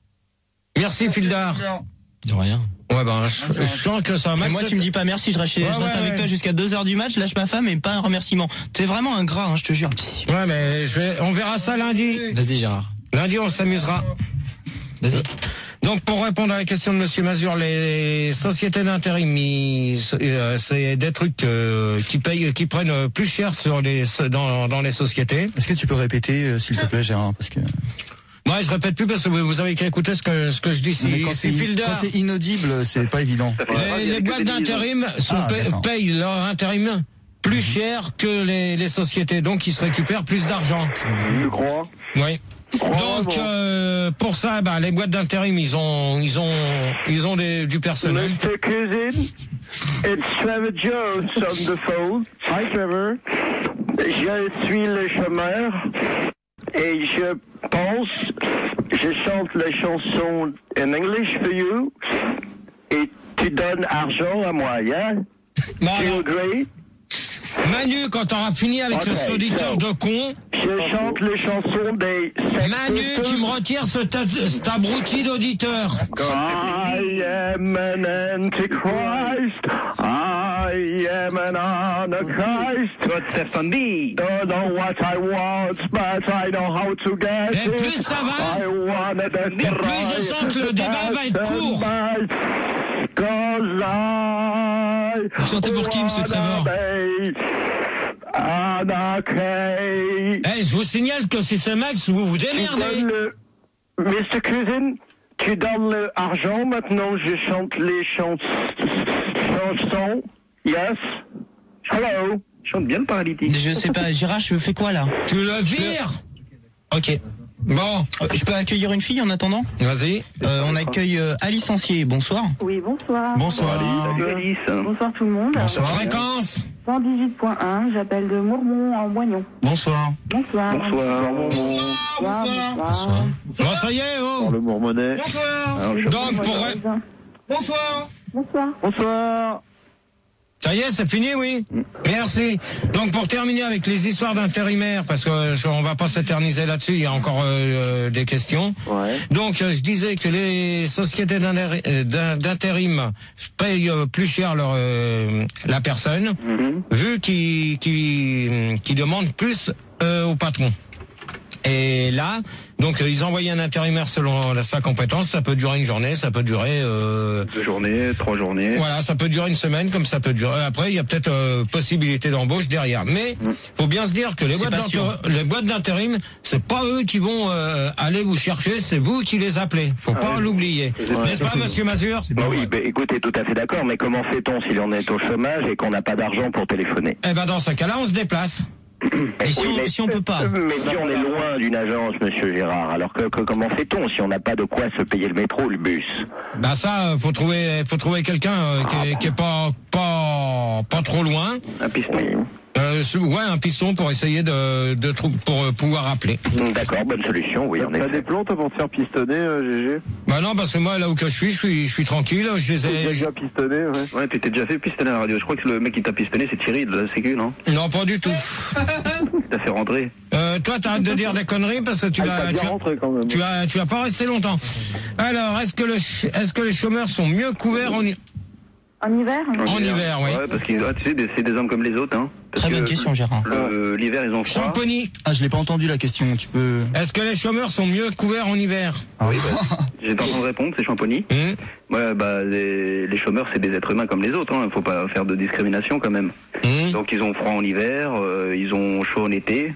Merci, Fildar. De rien. Ouais, ben, je, je sens que ça m'a... Moi, tu me dis pas merci, je reste, ouais, je reste ouais, avec ouais. toi jusqu'à deux heures du match, lâche ma femme et pas un remerciement. T'es vraiment un gras, hein, je te jure. Ouais, mais je vais, on verra ça lundi. Vas-y, Gérard. Lundi, on s'amusera. Vas-y. Donc, pour répondre à la question de Monsieur Mazur, les sociétés d'intérim, euh, c'est des trucs euh, qui payent, qui prennent plus cher sur les dans, dans les sociétés. Est-ce que tu peux répéter, euh, s'il te plaît, Gérard, parce que... Moi, ouais, je répète plus parce que vous avez qu'à écouter ce que ce que je dis. Si, quand, si c'est, quand c'est inaudible, c'est pas évident. Les, les boîtes d'intérim sont ah, paye, payent leur intérim plus mmh. cher que les, les sociétés, donc ils se récupèrent plus d'argent. Je crois. Oui. Donc euh, pour ça, bah, les boîtes d'intérim, ils ont, ils ont, ils ont des, du personnel. mister Cousin, it's Trevor Jones on the phone. Hi Trevor. Je suis le chômeur et je pense, je chante la chanson in English for you et tu donnes argent à moi, yeah? Bah, Do you agree? Manu, quand t'auras fini avec okay, ce auditeur so, de con... Je chante les chansons des... Manu, tu me retires ce cet abruti d'auditeur. I am an antichrist. I am an anarchist. Don't know what I want, but I know how to get it. Et plus ça va, et plus je sens que le débat va être court. cause I... Vous chantez pour qui, monsieur Trevor? Eh, je vous signale que si c'est Max, vous vous démerdez. mister Cousin, tu donnes l'argent, maintenant je chante les chans... chansons. Yes. Hello. Chante bien le paralytique. Je sais pas, Gérard, je fais quoi là? Tu le vires. Ok. Bon. Euh, je peux accueillir une fille en attendant? Vas-y. Euh, on accueille euh, Alice Ancier, bonsoir. Oui, bonsoir. Bonsoir. Salut Alice. Bonsoir tout le monde. Bonsoir. Fréquence. cent dix-huit point un, j'appelle de Mourmont en Moignon. Bonsoir. Bonsoir. Bonsoir. Bonsoir. Bonsoir. Bon, ça y est, oh. Le Mourmonnet. Bonsoir. Donc, pour... Bonsoir. Bonsoir. Bonsoir. Ça y est, c'est fini, oui. Merci. Donc pour terminer avec les histoires d'intérimaires, parce que je, on va pas s'éterniser là-dessus, il y a encore euh, des questions. Ouais. Donc euh, je disais que les sociétés d'intérim payent euh, plus cher leur euh, la personne, Mm-hmm. vu qu'ils qui, qui demandent plus euh, au patron. Et là, donc euh, ils envoyaient un intérimaire selon sa compétence. Ça peut durer une journée, ça peut durer euh, Deux journées, trois journées. voilà, ça peut durer une semaine, comme ça peut durer. Après, il y a peut-être euh, possibilité d'embauche derrière. Mais faut bien se dire que les C'est boîtes pas sûr. d'intérim, les boîtes d'intérim, c'est pas eux qui vont euh, aller vous chercher, c'est vous qui les appelez. Faut pas l'oublier. N'est-ce pas, Monsieur Mazur? Bah oui, bah, écoutez, tout à fait d'accord, mais comment fait-on si l'on est au chômage et qu'on n'a pas d'argent pour téléphoner? Eh ben dans ce cas-là, on se déplace. Et si, Oui, on, mais- si on peut pas? Mais si on est loin d'une agence, monsieur Gérard, alors que, que- comment fait-on si on n'a pas de quoi se payer le métro ou le bus? Bah ça, euh, faut trouver, faut trouver quelqu'un euh, qui, est, qui est pas, pas, pas trop loin. Un piston. Euh, ce- ouais, un piston pour essayer de, de trou- pour euh, pouvoir appeler. D'accord, bonne solution, oui, en T'as effet. des plans, toi, pour te faire pistonner, euh, G G? Bah non, parce que moi là où que je suis, je suis, je suis tranquille. Je les T'as ai. déjà pistonné, ouais. Ouais, tu t'es déjà fait pistonner à la radio. Je crois que le mec qui t'a pistonné, c'est Thierry de la Sécu, non? Non, pas du tout. T'as fait rentrer. Euh, toi, t'arrêtes de dire des conneries parce que tu Ah, vas, t'as bien tu, rentré, quand même. tu vas, tu vas pas rester longtemps. Alors, est-ce que le, ch- est-ce que les chômeurs sont mieux couverts en, hi- En hiver? en hiver, oui. Ouais, parce qu'ils, ah, tu sais, des- c'est des hommes comme les autres, hein. Parce Très bonne que question, Gérard. le- L'hiver, ils ont froid. Champagny, Ah, je l'ai pas entendu la question. Tu peux. est-ce que les chômeurs sont mieux couverts en hiver? Ah oui. J'étais en train de répondre, c'est Champagny. Hum, Ouais, bah, les, les chômeurs, c'est des êtres humains comme les autres, hein. Faut pas faire de discrimination, quand même. hum. Donc, ils ont froid en hiver, euh, ils ont chaud en été.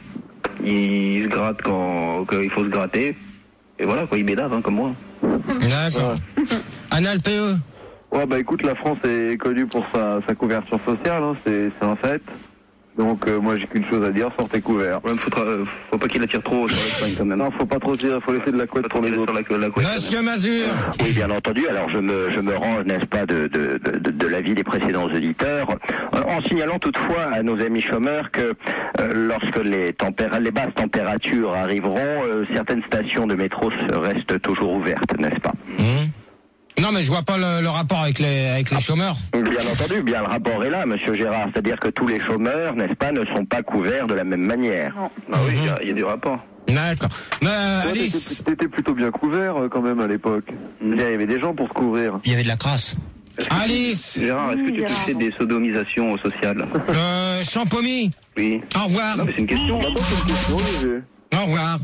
Ils se grattent quand, quand il faut se gratter. Et voilà, quoi, ils bédavent, hein, comme moi. D'accord. Anal P E. Ouais, bah écoute, la France est connue pour sa, sa couverture sociale, hein, c'est c'est un fait. Donc euh, moi j'ai qu'une chose à dire, sortez couverts. Ouais, faut, tra- faut pas qu'il attire trop sur l'Espagne, quand même. Non, faut pas trop tirer, faut laisser de la couette Pas trop pour les tirer autres. sur la, la couette. Monsieur Mazur. Oui, bien entendu. Alors je me je me range, n'est-ce pas, de de, de, de l'avis des précédents auditeurs, en, en signalant toutefois à nos amis chômeurs que euh, lorsque les tempéra- les basses températures arriveront, euh, certaines stations de métro se restent toujours ouvertes, n'est-ce pas? Hum. Non, mais je vois pas le, le rapport avec les, avec les chômeurs. Bien entendu, bien le rapport est là, monsieur Gérard. C'est-à-dire que tous les chômeurs, n'est-ce pas, ne sont pas couverts de la même manière. Non. Ah oui, il y a- il y, a du rapport. D'accord. Mais euh, Toi, Alice. t'étais- T'étais plutôt bien couvert euh, quand même à l'époque. Il y avait des gens pour te couvrir. Il y avait de la crasse. Est-ce que- Alice. Gérard, est-ce que tu Oui, fais Gérard. des sodomisations sociales? Euh, Champomy. Oui. Au revoir. Non, mais c'est une question. Bah, moi, c'est une question, G G. Au revoir.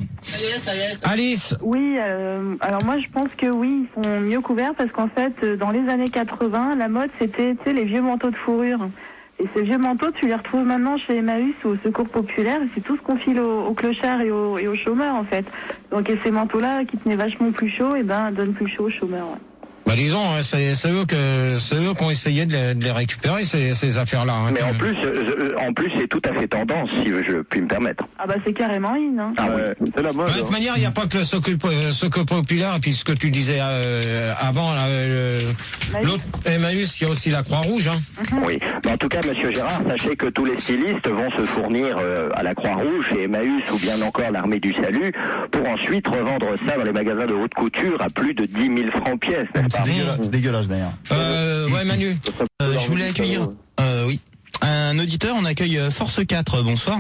Alice. Oui, euh, alors moi je pense que oui, ils sont mieux couverts parce qu'en fait, euh, dans les années quatre-vingts, la mode c'était, tu sais, les vieux manteaux de fourrure. Et ces vieux manteaux, tu les retrouves maintenant chez Emmaüs ou au Secours Populaire. Et c'est tout ce qu'on file aux, aux clochards et aux, et aux chômeurs en fait. Donc et ces manteaux-là qui tenaient vachement plus chaud, et ben donnent plus chaud aux chômeurs. Ouais. Bah disons, hein, c'est c'est eux que c'est eux qui ont essayé de les, de les récupérer ces, ces affaires-là. Hein, Mais quand en même. plus, euh, en plus, c'est tout à fait tendance, si je puis me permettre. Ah bah c'est carrément in. Hein. Ah oui. Ouais, c'est la mode. De toute hein. manière, il n'y a pas que le Secours euh, Secours Populaire, et puis ce que tu disais euh, avant, là, euh, Emmaüs. l'autre Emmaüs, il y a aussi la Croix-Rouge. Hein. Oui. Mais en tout cas, monsieur Gérard, sachez que tous les stylistes vont se fournir euh, à la Croix-Rouge, chez Emmaüs ou bien encore l'Armée du Salut, pour ensuite revendre ça dans les magasins de haute couture à plus de dix mille francs pièce, n'est-ce C'est pas? dégueulasse, c'est dégueulasse d'ailleurs. Euh, ouais, Manu. Euh, je voulais accueillir, euh, oui, un auditeur. On accueille euh, Force quatre. Bonsoir.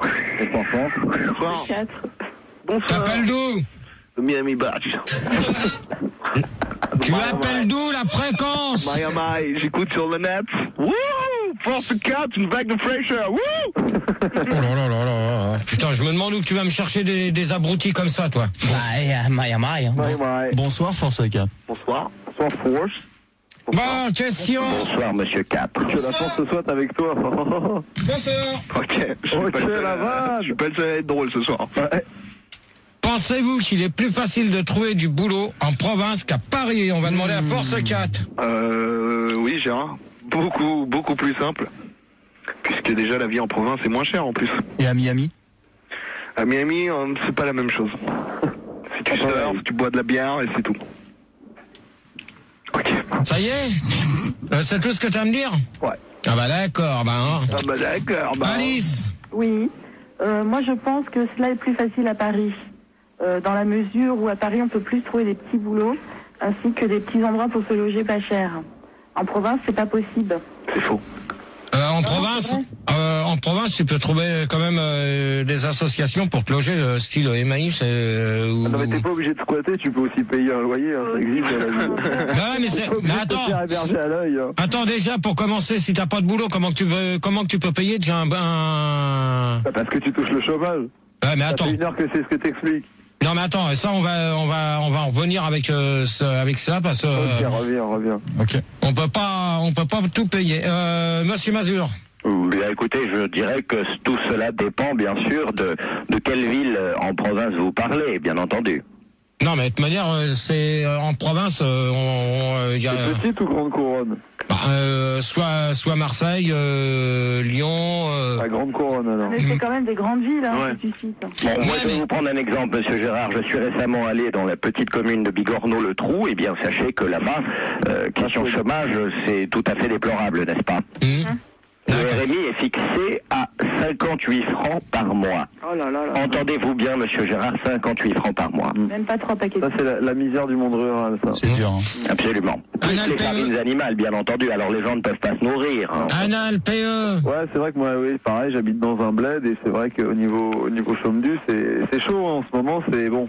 Bonsoir. Quatre. Bonsoir. T'appelles d'où? Miami Beach. Tu appelles d'où la fréquence? Miami, j'écoute sur le net. Wouh! Force quatre, une vague de fraîcheur. Wouh! Oh là là là là. Putain, je me demande où tu vas me chercher des, des abrutis comme ça, toi. Bah, eh, Maya Maya. Miami. Bonsoir, Force quatre. Bonsoir. Bonsoir, Force. Bonne question. Bonsoir, monsieur quatre. Que la force soit avec toi. Bonsoir. Ok, je suis Ok, pas le seul la à- vanne. je suis pas le seul à être drôle ce soir. Ouais. Pensez-vous qu'il est plus facile de trouver du boulot en province qu'à Paris? On va demander à Force quatre. Euh, oui, Gérard. Beaucoup, beaucoup plus simple. Puisque déjà la vie en province est moins chère en plus. Et à Miami? À Miami, euh, c'est pas la même chose. Si tu surfes, tu bois de la bière et c'est tout. Ok. Ça y est? Euh, c'est tout ce que tu as à me dire? Ouais. Ah bah d'accord, bah hein. Ah bah d'accord, bah. Alice. Oui. Euh, moi, je pense que cela est plus facile à Paris. Euh, dans la mesure où à Paris, on peut plus trouver des petits boulots, ainsi que des petits endroits pour se loger pas cher. En province, c'est pas possible. C'est faux. Euh, en province, euh, en province, tu peux trouver quand même euh, des associations pour te loger, euh, style Emmaüs. Euh, ou... Ah non, mais t'es pas obligé de squatter, tu peux aussi payer un loyer, hein, ça existe dans la vie. Ouais, mais c'est, mais attends. Faire héberger à l'œil. Hein. Attends, déjà, pour commencer, si t'as pas de boulot, comment que tu veux, comment que tu peux payer déjà un, un... Bah, parce que tu touches le chômage. Ouais, mais Ça attends. fait une heure que c'est ce que t'expliques. Non, mais attends, ça, on va, on va, on va en revenir avec, euh, ce, avec ça, parce que, Ok, euh, reviens, reviens. Ok. on peut pas, on peut pas tout payer. Euh, Monsieur Mazur. Bien, écoutez, je dirais que tout cela dépend bien sûr de, de quelle ville euh, en province vous parlez, bien entendu. Non, mais de toute manière, euh, c'est euh, en province, euh, on, on, y a, C'est petite ou grande couronne? bah, euh, soit, soit Marseille, euh, Lyon. Euh... La grande couronne alors. Mais c'est quand même des grandes villes, hein, Ouais. que tu cites. Bon, moi, je vais vous prendre un exemple, monsieur Gérard. Je suis récemment allé dans la petite commune de Bigorneau-le-Trou. Eh bien, sachez que là-bas, euh, question chômage, c'est tout à fait déplorable, n'est-ce pas? Mmh. Le R M I est fixé à cinquante-huit francs par mois. Oh là là là. Entendez-vous bien, monsieur Gérard, cinquante-huit francs par mois. Même pas trois paquets. Ça, c'est la, la misère du monde rural, ça. C'est dur. Hein. Absolument. Plus Un les L P E. farines animales, bien entendu. Alors les gens ne peuvent pas se nourrir. Hein. Un L P E. Ouais, c'est vrai que moi, oui, pareil, j'habite dans un bled et c'est vrai qu'au niveau, au niveau chôme-du, c'est, c'est chaud hein, en ce moment, c'est bon.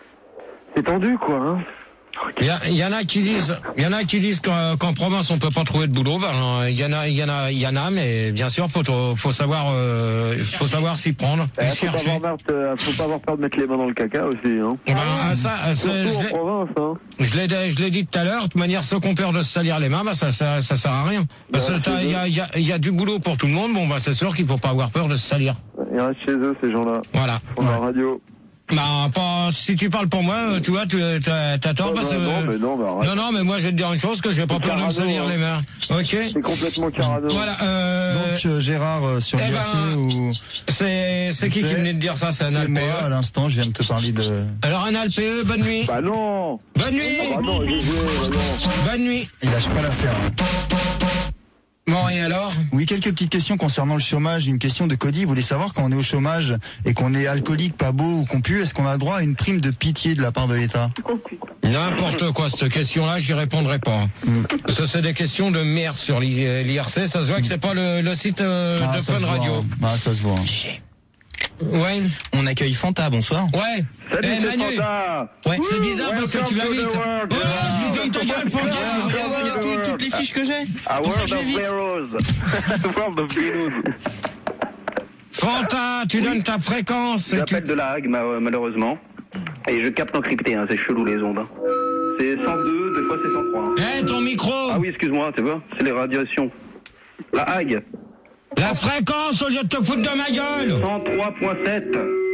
C'est tendu, quoi, hein. Il y, a- il y en a qui disent, il y en a qui disent qu'en, qu'en province on peut pas trouver de boulot. Ben, il y en a, il y en a, il y en a, mais bien sûr, faut, faut savoir, euh, faut savoir s'y prendre, Eh, y faut, pas chercher. avoir peur de, faut pas avoir peur de mettre les mains dans le caca aussi, hein. Ben, ah, ça, ah, ça, Surtout je en l'ai- province, hein. je l'ai, je l'ai dit tout à l'heure. De toute manière, ceux qui ont peur de se salir les mains, ben, ça, ça, ça sert à rien. Parce que t'as- il y a, il y a, il y a du boulot pour tout le monde. Bon, ben, c'est sûr qu'il faut pas avoir peur de se salir. Ils restent chez eux, ces gens-là. Voilà. Pour la radio. Bah, pas, si tu parles pour moi, euh, tu vois, tu as, t'as tort Oh, parce que. non, non, mais non, mais arrête. non, non, mais moi, je vais te dire une chose, que j'ai pas C'est peur de me Carano, salir hein. les mains. Ok? C'est complètement carano. Voilà, euh. Donc euh, Gérard euh, sur eh l'U ben, R C ou C'est, c'est qui qui venait de dire ça? C'est un c'est L P moi E. à l'instant, je viens de te parler de. Alors, un L P E, bonne nuit. Bah non. Bonne nuit. Bah non, j'ai joué, bah non. Bonne nuit. Il lâche pas l'affaire. Hein. Bon, et alors? Oui, quelques petites questions concernant le chômage. Une question de Cody. Vous voulez savoir quand on est au chômage et qu'on est alcoolique, pas beau ou qu'on pue, est-ce qu'on a droit à une prime de pitié de la part de l'État? N'importe quoi, cette question-là, j'y répondrai pas. Mm. Parce que c'est des questions de merde sur l'I R C. Ça se voit que c'est pas le, le site euh, Ah, de ça Fun se voit, Radio. hein. Ah, ça se voit. hein. Ouais. On accueille Fanta, bonsoir. Ouais. Salut, Eh, c'est Manu. Fanta. Ouais, c'est bizarre parce que tu vas Welcome vite. to the world. Oh, je vais ta gueule, Fanta. Regarde, regarde tout- toutes les fiches que j'ai. Ah, Pour ça que World je vais of vite. Heroes. World of Heroes. Fanta, tu donnes ta fréquence. et tu- J'appelle de la Hague, ma- malheureusement. Et je capte encrypté, hein, c'est chelou les ondes. hein. C'est cent deux, des fois c'est cent trois. hein. Eh, ton micro. Ah oui, excuse-moi, tu vois, c'est les radiations. La Hague. La fréquence au lieu de te foutre de ma gueule. cent trois virgule sept.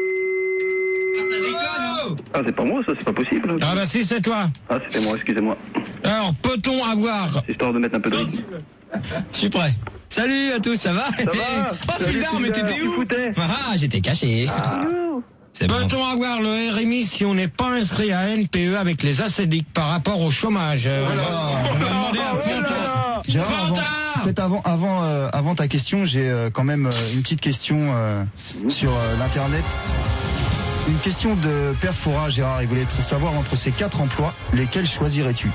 Ah, c'est pas moi, ça, c'est pas possible. Ah bah si, c'est toi. Ah, c'était moi, excusez-moi. Alors, peut-on avoir... Histoire de mettre un peu de rythme. Je suis prêt. Salut à tous, ça va? Ça va? Oh, Salut, Fildar, mais Fildar, t'étais tu où? foutais? Ah, j'étais caché. C'est bon. Peut-on avoir le R M I si on n'est pas inscrit à N P E avec les assédiques par rapport au chômage? Euh, on va- on va demander à Fanta. Gérard, avant- Fanta. peut-être avant, avant, euh, avant ta question, j'ai euh, quand même euh, une petite question euh, sur euh, l'internet. Une question de Père Fora, Gérard. Il voulait savoir entre ces quatre emplois, lesquels choisirais-tu?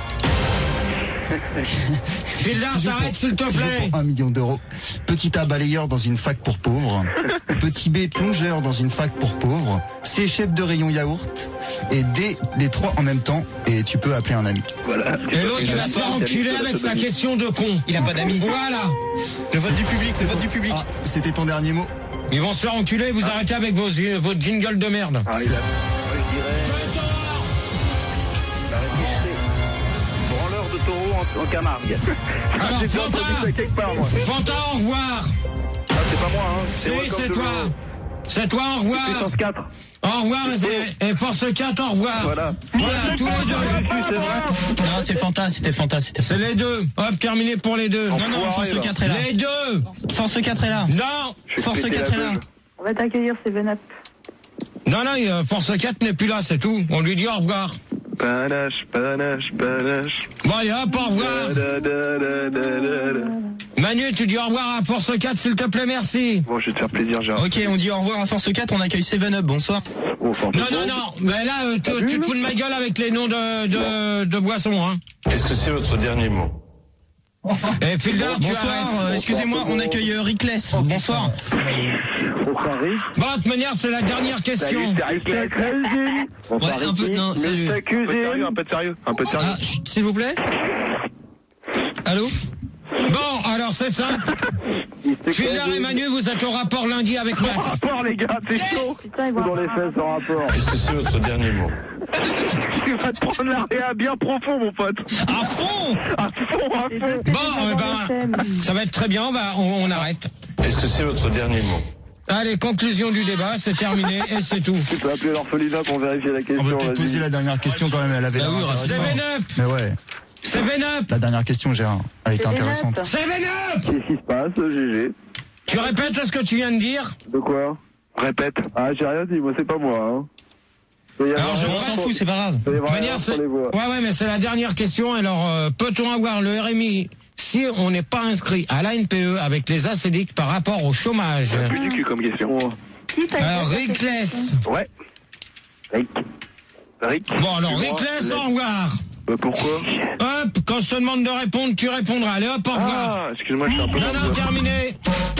Fildar, t'arrêtes s'il te Toujours plaît. pour un million d'euros. Petit A, balayeur dans une fac pour pauvres. Petit B, plongeur dans une fac pour pauvres. C, chef de rayon yaourt. Et D, les trois en même temps. Et tu peux appeler un ami. Voilà. Et l'autre, il va se faire enculer avec sa question de con. Il a pas d'amis. Voilà. Le vote du public, c'est le vote du public. Ah, c'était ton dernier mot? Ils vont se faire enculer, vous arrêtez avec vos, vos jingles de merde. Ah, il a... Ouais, je dirais... La réponse, c'est branleur de taureau en, en Camargue. Alors, Fanta, quelque part, moi. Fanta, au revoir. Ah, c'est pas moi, hein. Si, moi c'est comme toi. de- C'est toi, au revoir. Puissance quatre. Au revoir, et, et Force quatre, au revoir. Voilà. Voilà, tous les deux. Non, c'est Fanta, c'était Fanta, c'était C'est les deux. Hop, terminé pour les deux. Non, non, Force quatre est là. Les deux. Force quatre est là. Non. Force quatre est là. On va t'accueillir, Seven Up. Non, non, euh, Force quatre n'est plus là, c'est tout. On lui dit au revoir. Panache, panache, panache. Bon, allez, hop, au revoir. Da, da, da, da, da, da. Manu, tu dis au revoir à Force quatre, s'il te plaît, merci. Bon, je vais te faire plaisir, Gérard. Ok, on dit au revoir à Force quatre, on accueille Seven Up, bonsoir. Oh, Fanta. Non, non, non, mais là, euh, tu, tu te fous de ma gueule avec les noms de, de, de boissons, hein. Est-ce que c'est votre dernier mot? Et Fielder, tu Bonsoir, arrêtes. euh, excusez-moi, on accueille euh, Rickless, bonsoir. Bonsoir, Rick. Bon, de toute manière, c'est la dernière question. Salut, c'est Rick. Ouais, un peu, non, salut. Un peu de sérieux, un peu de sérieux. Un peu de sérieux. Ah, chut, s'il vous plaît. Allô? Bon, alors c'est simple. Fielder et Manu, vous êtes au rapport lundi avec Max. Rapport, les gars, t'es chaud. Putain, ils vont Dans les fesses, en rapport. Est-ce que c'est votre dernier mot? Tu vas te prendre la réa bien profond, mon pote. À fond! À fond, à fond. Bon, eh ben, ça va être très bien, on, va, on, on arrête. Est-ce que c'est votre dernier mot? Allez, conclusion du débat, c'est terminé et c'est tout. Tu peux appeler l'orphelinat pour vérifier la On question. peut peut-être vas-y. poser la dernière question quand même, elle avait l'air intéressante. Seven Up. Mais ouais, Seven Up. la dernière question, Gérard, elle était Seven Up. intéressante. Seven Up. Qu'est-ce qui se passe, G G? Tu répètes ce que tu viens de dire? De quoi? Répète. Ah, j'ai rien dit, moi, c'est pas moi, hein. Alors, je On crois- s'en fout, c'est pas grave. Il va y avoir De manière, rien c'est- sur les voix. ouais, ouais, mais c'est la dernière question. Alors, euh, peut-on avoir le R M I si on n'est pas inscrit à l'A N P E avec les A C D I C par rapport au chômage? Plus du cul comme question. Qui t'a Alors, fait cette Rickless. Ouais. Rick. Rick. Bon, alors, Excuse-moi. Rickless, au revoir. Euh, pourquoi? Hop, quand je te demande de répondre, tu répondras. Allez, hop, au revoir. Ah, excuse-moi, je suis un peu... Non, non, terminé.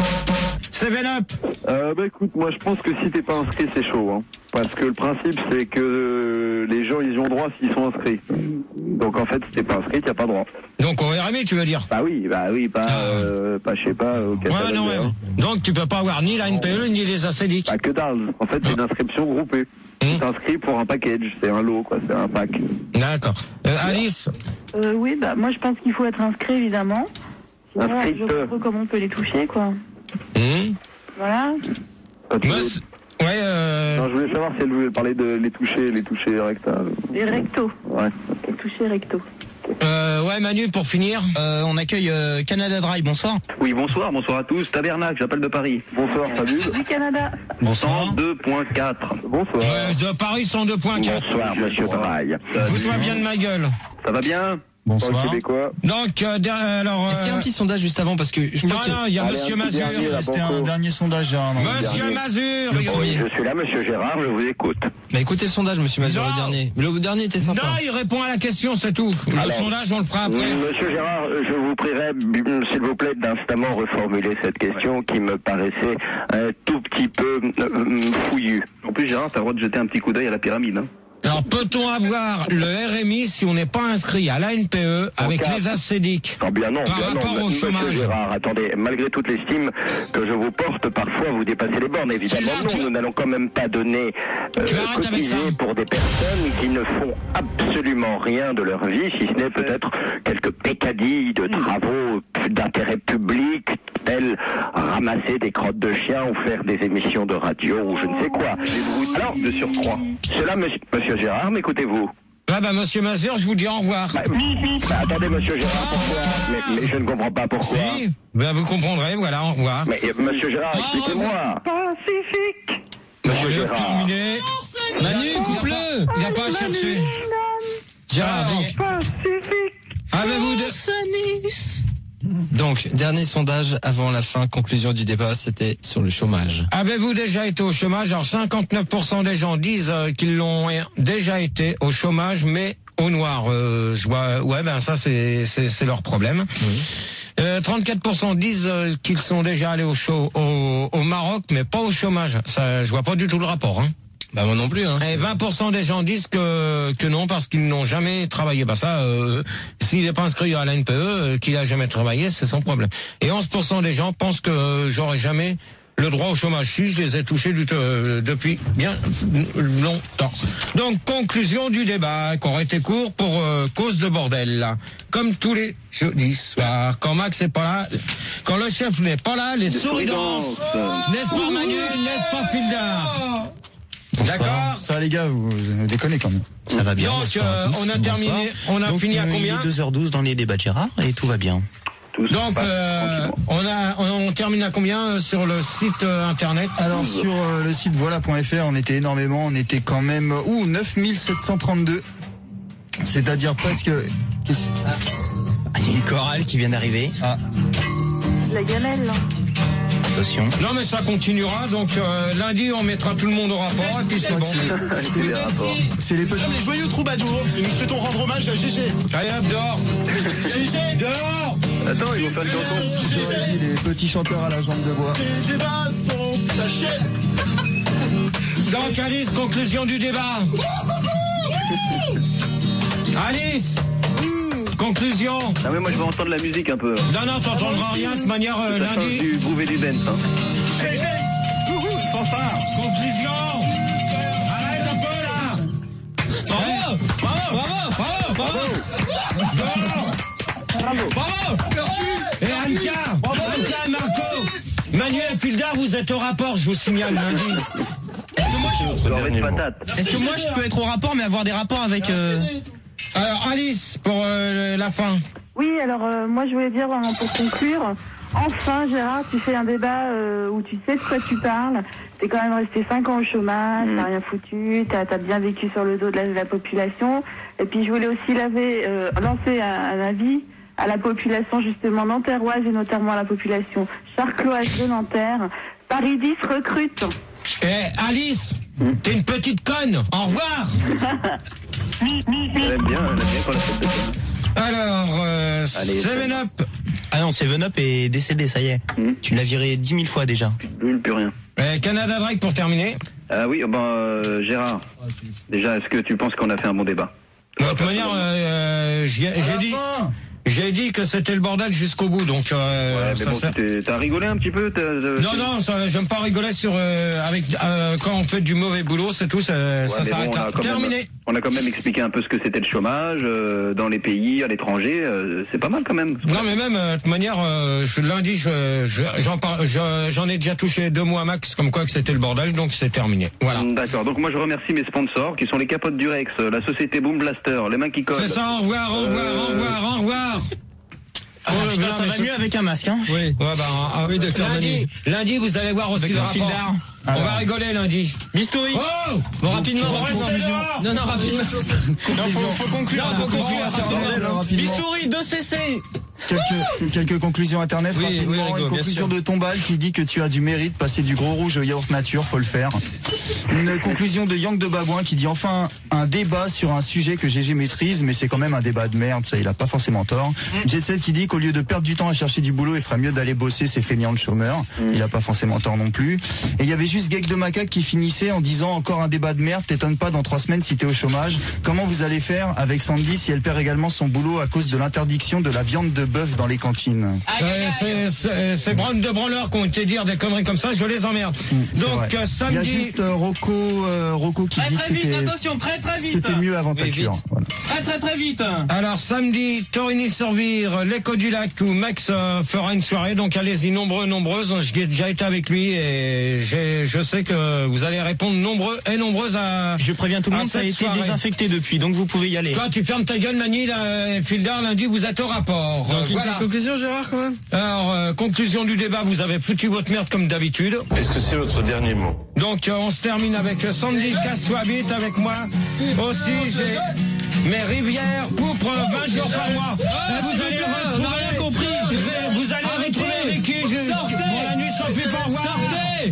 Seven Up. Euh, bah écoute, moi je pense que si t'es pas inscrit, c'est chaud. Hein. Parce que le principe, c'est que euh, les gens, ils y ont droit s'ils sont inscrits. Donc en fait, si t'es pas inscrit, t'as pas droit. Donc, au R M I, tu veux dire? Bah oui, bah oui, pas, euh, pas je sais pas, au Ouais, catalogue. non, ouais. hein. Donc, tu peux pas avoir ni l'A N P E, ni les A C D I C. Bah que dalle. En fait, c'est une inscription groupée. Hum. Tu t'inscris pour un package, c'est un lot, quoi, c'est un pack. D'accord. Euh, Alice. Euh, oui, bah moi je pense qu'il faut être inscrit évidemment. Sinon, Inscrite. je vois pas comment on peut les toucher, quoi. Hum. Voilà. Ah, tu Moi, veux- c'est- ouais, euh... Non, je voulais savoir si elle voulait parler de les toucher, les toucher rectales. Les rectos. Ouais. Les toucher rectos. Euh, ouais, Manu, pour finir. Euh, on accueille euh, Canada Dry, bonsoir. Oui, bonsoir, bonsoir à tous. Tabernacle, j'appelle de Paris. Bonsoir, salut. Du Canada. cent deux point quatre. Bonsoir. Ouais, de Paris cent deux point quatre. Bonsoir, monsieur Draille. Vous soyez bien de ma gueule. Ça va bien? Bonsoir. Québécois. Donc, euh, der- alors... Est-ce qu'il y a un euh, petit sondage juste avant? Parce que je Non, crois que... non, il y a Allez, Monsieur un petit Mazur. dernier, là. C'était Banco. un dernier sondage, Gérard. non, Monsieur dernier. Mazur. Le il- premier. Je suis là, monsieur Gérard, je vous écoute. Bah écoutez le sondage, monsieur Mazur, Non. le dernier. Mais le dernier était sympa. Non, il répond à la question, c'est tout. Le Alors, sondage, on le fera après. Monsieur Gérard, je vous prierai, b- s'il vous plaît, d'instamment reformuler cette question qui me paraissait un tout petit peu euh, fouillue. En plus, Gérard, t'as le droit de jeter un petit coup d'œil à la pyramide. Hein. Alors, peut-on avoir le R M I si on n'est pas inscrit à l'A N P E avec cas- les A C D I C? Ah bien non, Par bien rapport non, au monsieur chômage. Gérard, attendez, malgré toute l'estime que je vous porte, parfois vous dépassez les bornes, évidemment. Tu l'as, Non, tu- nous n'allons quand même pas donner euh, Tu arrêtes avec cotiser ça. pour des personnes qui ne font absolument rien de leur vie, si ce n'est peut-être quelques peccadilles de travaux d'intérêt public, tels ramasser des crottes de chiens ou faire des émissions de radio ou je ne sais quoi. Alors, de surcroît, cela, monsieur, monsieur Gérard, m'écoutez-vous? Ah bah, Monsieur Mazur, je vous dis au revoir. Bah, bah, attendez, monsieur Gérard, pourquoi mais, mais je ne comprends pas pourquoi. Si, ben vous comprendrez, voilà, au revoir. Mais euh, monsieur Gérard, Ah, expliquez-moi. Pacifique. Monsieur Allez, Gérard. terminé. Manu, coupe-le. Il n'y a pas à chercher. Gérard, donc, Pacifique. avez-vous de... Donc, dernier sondage avant la fin, conclusion du débat, c'était sur le chômage. Avez-vous déjà été au chômage? Alors, cinquante-neuf pour cent des gens disent euh, qu'ils l'ont déjà été au chômage, mais au noir. Euh, je vois, ouais, ben ça, c'est c'est c'est leur problème. Euh, trente-quatre pour cent disent euh, qu'ils sont déjà allés au, chaud, au, au Maroc, mais pas au chômage. Ça, je vois pas du tout le rapport. Hein. Bah moi non plus. Hein. Et vingt pour cent des gens disent que que non parce qu'ils n'ont jamais travaillé. Bah ça, euh, s'il n'est pas inscrit à l'A N P E, euh, qu'il a jamais travaillé, c'est son problème. Et onze pour cent des gens pensent que euh, j'aurais jamais le droit au chômage. Si, je les ai touchés du, euh, depuis bien longtemps. Donc, conclusion du débat, qui aurait été court pour euh, cause de bordel. Là. Comme tous les jeudis soirs, quand Max n'est pas là, quand le chef n'est pas là, les souris dansent. N'est-ce pas Manu, n'est-ce pas Fildar? D'accord. Ça va les gars, vous, vous déconnez quand même. Ça va bien. Donc euh, on a terminé, on a Donc, fini à combien? Il est deux heures douze dans les débats de Gérard et tout va bien. Donc euh, on a on, on termine à combien sur le site euh, internet? Alors sur euh, le site voilà point f r, on était énormément, on était quand même ouh neuf mille sept cent trente-deux. C'est-à-dire presque ah, il y a une chorale qui vient d'arriver. Ah. La gamelle, là. Attention. Non mais ça continuera, donc euh, lundi on mettra tout le monde au rapport et puis c'est bon. C'est les rapports. C'est les petits. Les joyeux troubadours, et nous souhaitons rendre hommage à G G. Allez hop, dehors. G G, dehors. Attends, ils vont faire une chanson. Les petits chanteurs à la jambe de bois. Les débats sont tachés. Donc Alice, conclusion du débat. Alice, conclusion. Ah mais moi je veux entendre la musique un peu. Non, non, t'entendras rien de toute manière euh, Ça change lundi. du groove et du dance. Hein. G G, fanfare. Conclusion. Arrête un peu là. Bravo, bravo, bravo, bravo, bravo. Bravo. Bravo. Merci. Et Anka, Anka et Marco, Manuel Fildar, vous êtes au rapport, je vous signale lundi. Est-ce que moi je, Est-ce que moi je peux être au rapport mais avoir des rapports avec... Euh... Alors Alice, pour euh, la fin. Oui, alors euh, moi je voulais dire vraiment pour conclure, enfin Gérard, tu fais un débat euh, où tu sais de quoi tu parles. T'es quand même resté cinq ans au chômage, t'as rien foutu, t'as as bien vécu sur le dos de la, de la population. Et puis je voulais aussi laver, euh, lancer un, un avis à la population justement nanterroise et notamment à la population charcloise de Nanterre. Paris dix recrute. Eh Alice, t'es une petite conne. Au revoir. Elle aime bien, elle aime bien quand la fête de ça. Alors, euh, Seven Up. Ah non, Seven Up est décédé, ça y est. Mmh. Tu l'as viré dix mille fois déjà. Plus, plus rien. Euh, Canada Drake pour terminer. Ah oui, ben euh, Gérard. Déjà, est-ce que tu penses qu'on a fait un bon débat? De toute manière, euh, j'ai dit. J'ai dit que c'était le bordel jusqu'au bout, donc. Euh, ouais, mais ça, bon, t'as rigolé un petit peu. Non, non, ça, j'aime pas rigoler sur euh, avec euh, quand on fait du mauvais boulot, c'est tout. Ça, ouais, ça s'arrête là. Terminé. Même, on a quand même expliqué un peu ce que c'était le chômage euh, dans les pays, à l'étranger. Euh, c'est pas mal quand même. Non, mais même euh, de toute manière, euh, je, lundi, je, je, j'en parle, je, j'en ai déjà touché deux mois max, comme quoi que c'était le bordel, donc c'est terminé. Voilà. D'accord. Donc moi je remercie mes sponsors, qui sont les capotes du Rex, la société Boom Blaster, les mains qui collent. C'est ça. Au revoir, au revoir, euh... au revoir, au revoir. Ah, oh, putain, ça va mieux avec un masque, hein. Oui. Ouais, bah, ah, oui, docteur lundi, lundi, vous allez voir aussi le rapport. On va rigoler lundi. Bistouri. Oh bon, rapidement. Non, non, rapidement. Non, faut, faut conclure. Non, faut conclure. Bistouri, deux C C. Quelques, quelques conclusions internet. Oui, rapidement. oui, Rigo, une conclusion de Tombal qui dit que tu as du mérite, passer du gros rouge au yaourt nature, faut le faire. Une conclusion de Yang de Babouin qui dit enfin un débat sur un sujet que G G maîtrise, mais c'est quand même un débat de merde, ça il a pas forcément tort. Mm. Jet Set qui dit qu'au lieu de perdre du temps à chercher du boulot, il ferait mieux d'aller bosser ces feignants de chômeurs. Mm. Il a pas forcément tort non plus. Et il y avait juste Geek de Macaque qui finissait en disant encore un débat de merde, t'étonnes pas dans trois semaines si t'es au chômage. Comment vous allez faire avec Sandy si elle perd également son boulot à cause de l'interdiction de la viande de bœuf dans les cantines? Euh, c'est ces branles de branleurs qui ont été dire des conneries comme ça, je les emmerde. Mmh, donc euh, samedi. Il y a juste euh, Rocco, euh, Rocco qui très, dit très que c'était. Attention, très très vite. C'était mieux avant oui, Tacure. Voilà. Très très très vite. Alors samedi, Torigny-sur-Vire, l'Écho du Lac où Max euh, fera une soirée. Donc allez-y nombreux, nombreuses. J'ai déjà été avec lui et j'ai, je sais que vous allez répondre nombreux et nombreuses à. Je préviens tout le monde, ça a été soirée. Désinfecté depuis, donc vous pouvez y aller. Toi, tu fermes ta gueule, Mani, là, Fildar, lundi, vous êtes au rapport. Donc, euh, une voilà. petite conclusion, Gérard, quand même. Alors, euh, conclusion du débat, vous avez foutu votre merde comme d'habitude. Est-ce que c'est votre dernier mot? Donc, euh, on se termine avec Sandy Casse-toi vite avec moi. Aussi, j'ai mes rivières couvrent vingt jours par mois. Ah, vous allez retrouver, rien compris. Vous allez retrouver Ricky. Je, sortez. Bon, la nuit sans plus pas voir. Sortez.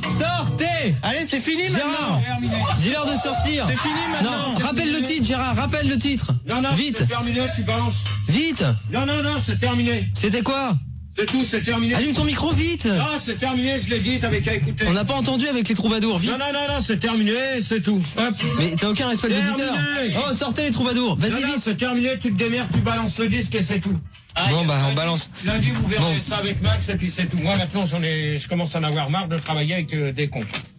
Sortez. Allez, c'est fini Gérard, maintenant. dis-leur de sortir. C'est fini maintenant. Non, rappelle le titre, Gérard, rappelle le titre. Non, non, vite. c'est terminé, tu balances. Vite. Non, non, non, c'est terminé. C'était quoi? C'est tout, c'est terminé. Allume ton micro vite. Non, c'est terminé, je l'ai dit, t'avais qu'à écouter. On n'a pas entendu avec les troubadours, vite. Non, non, non, non, c'est terminé, c'est tout. Hop. Mais t'as aucun respect de l'auditeur. Oh, sortez les troubadours. Vas-y, vite. C'est terminé, tu te démerdes, tu balances le disque et c'est tout. Ah, bon, bah, on balance. Lundi, vous verrez bon. ça avec Max et puis c'est tout. Moi, maintenant, j'en ai, je commence à en avoir marre de travailler avec euh, des cons.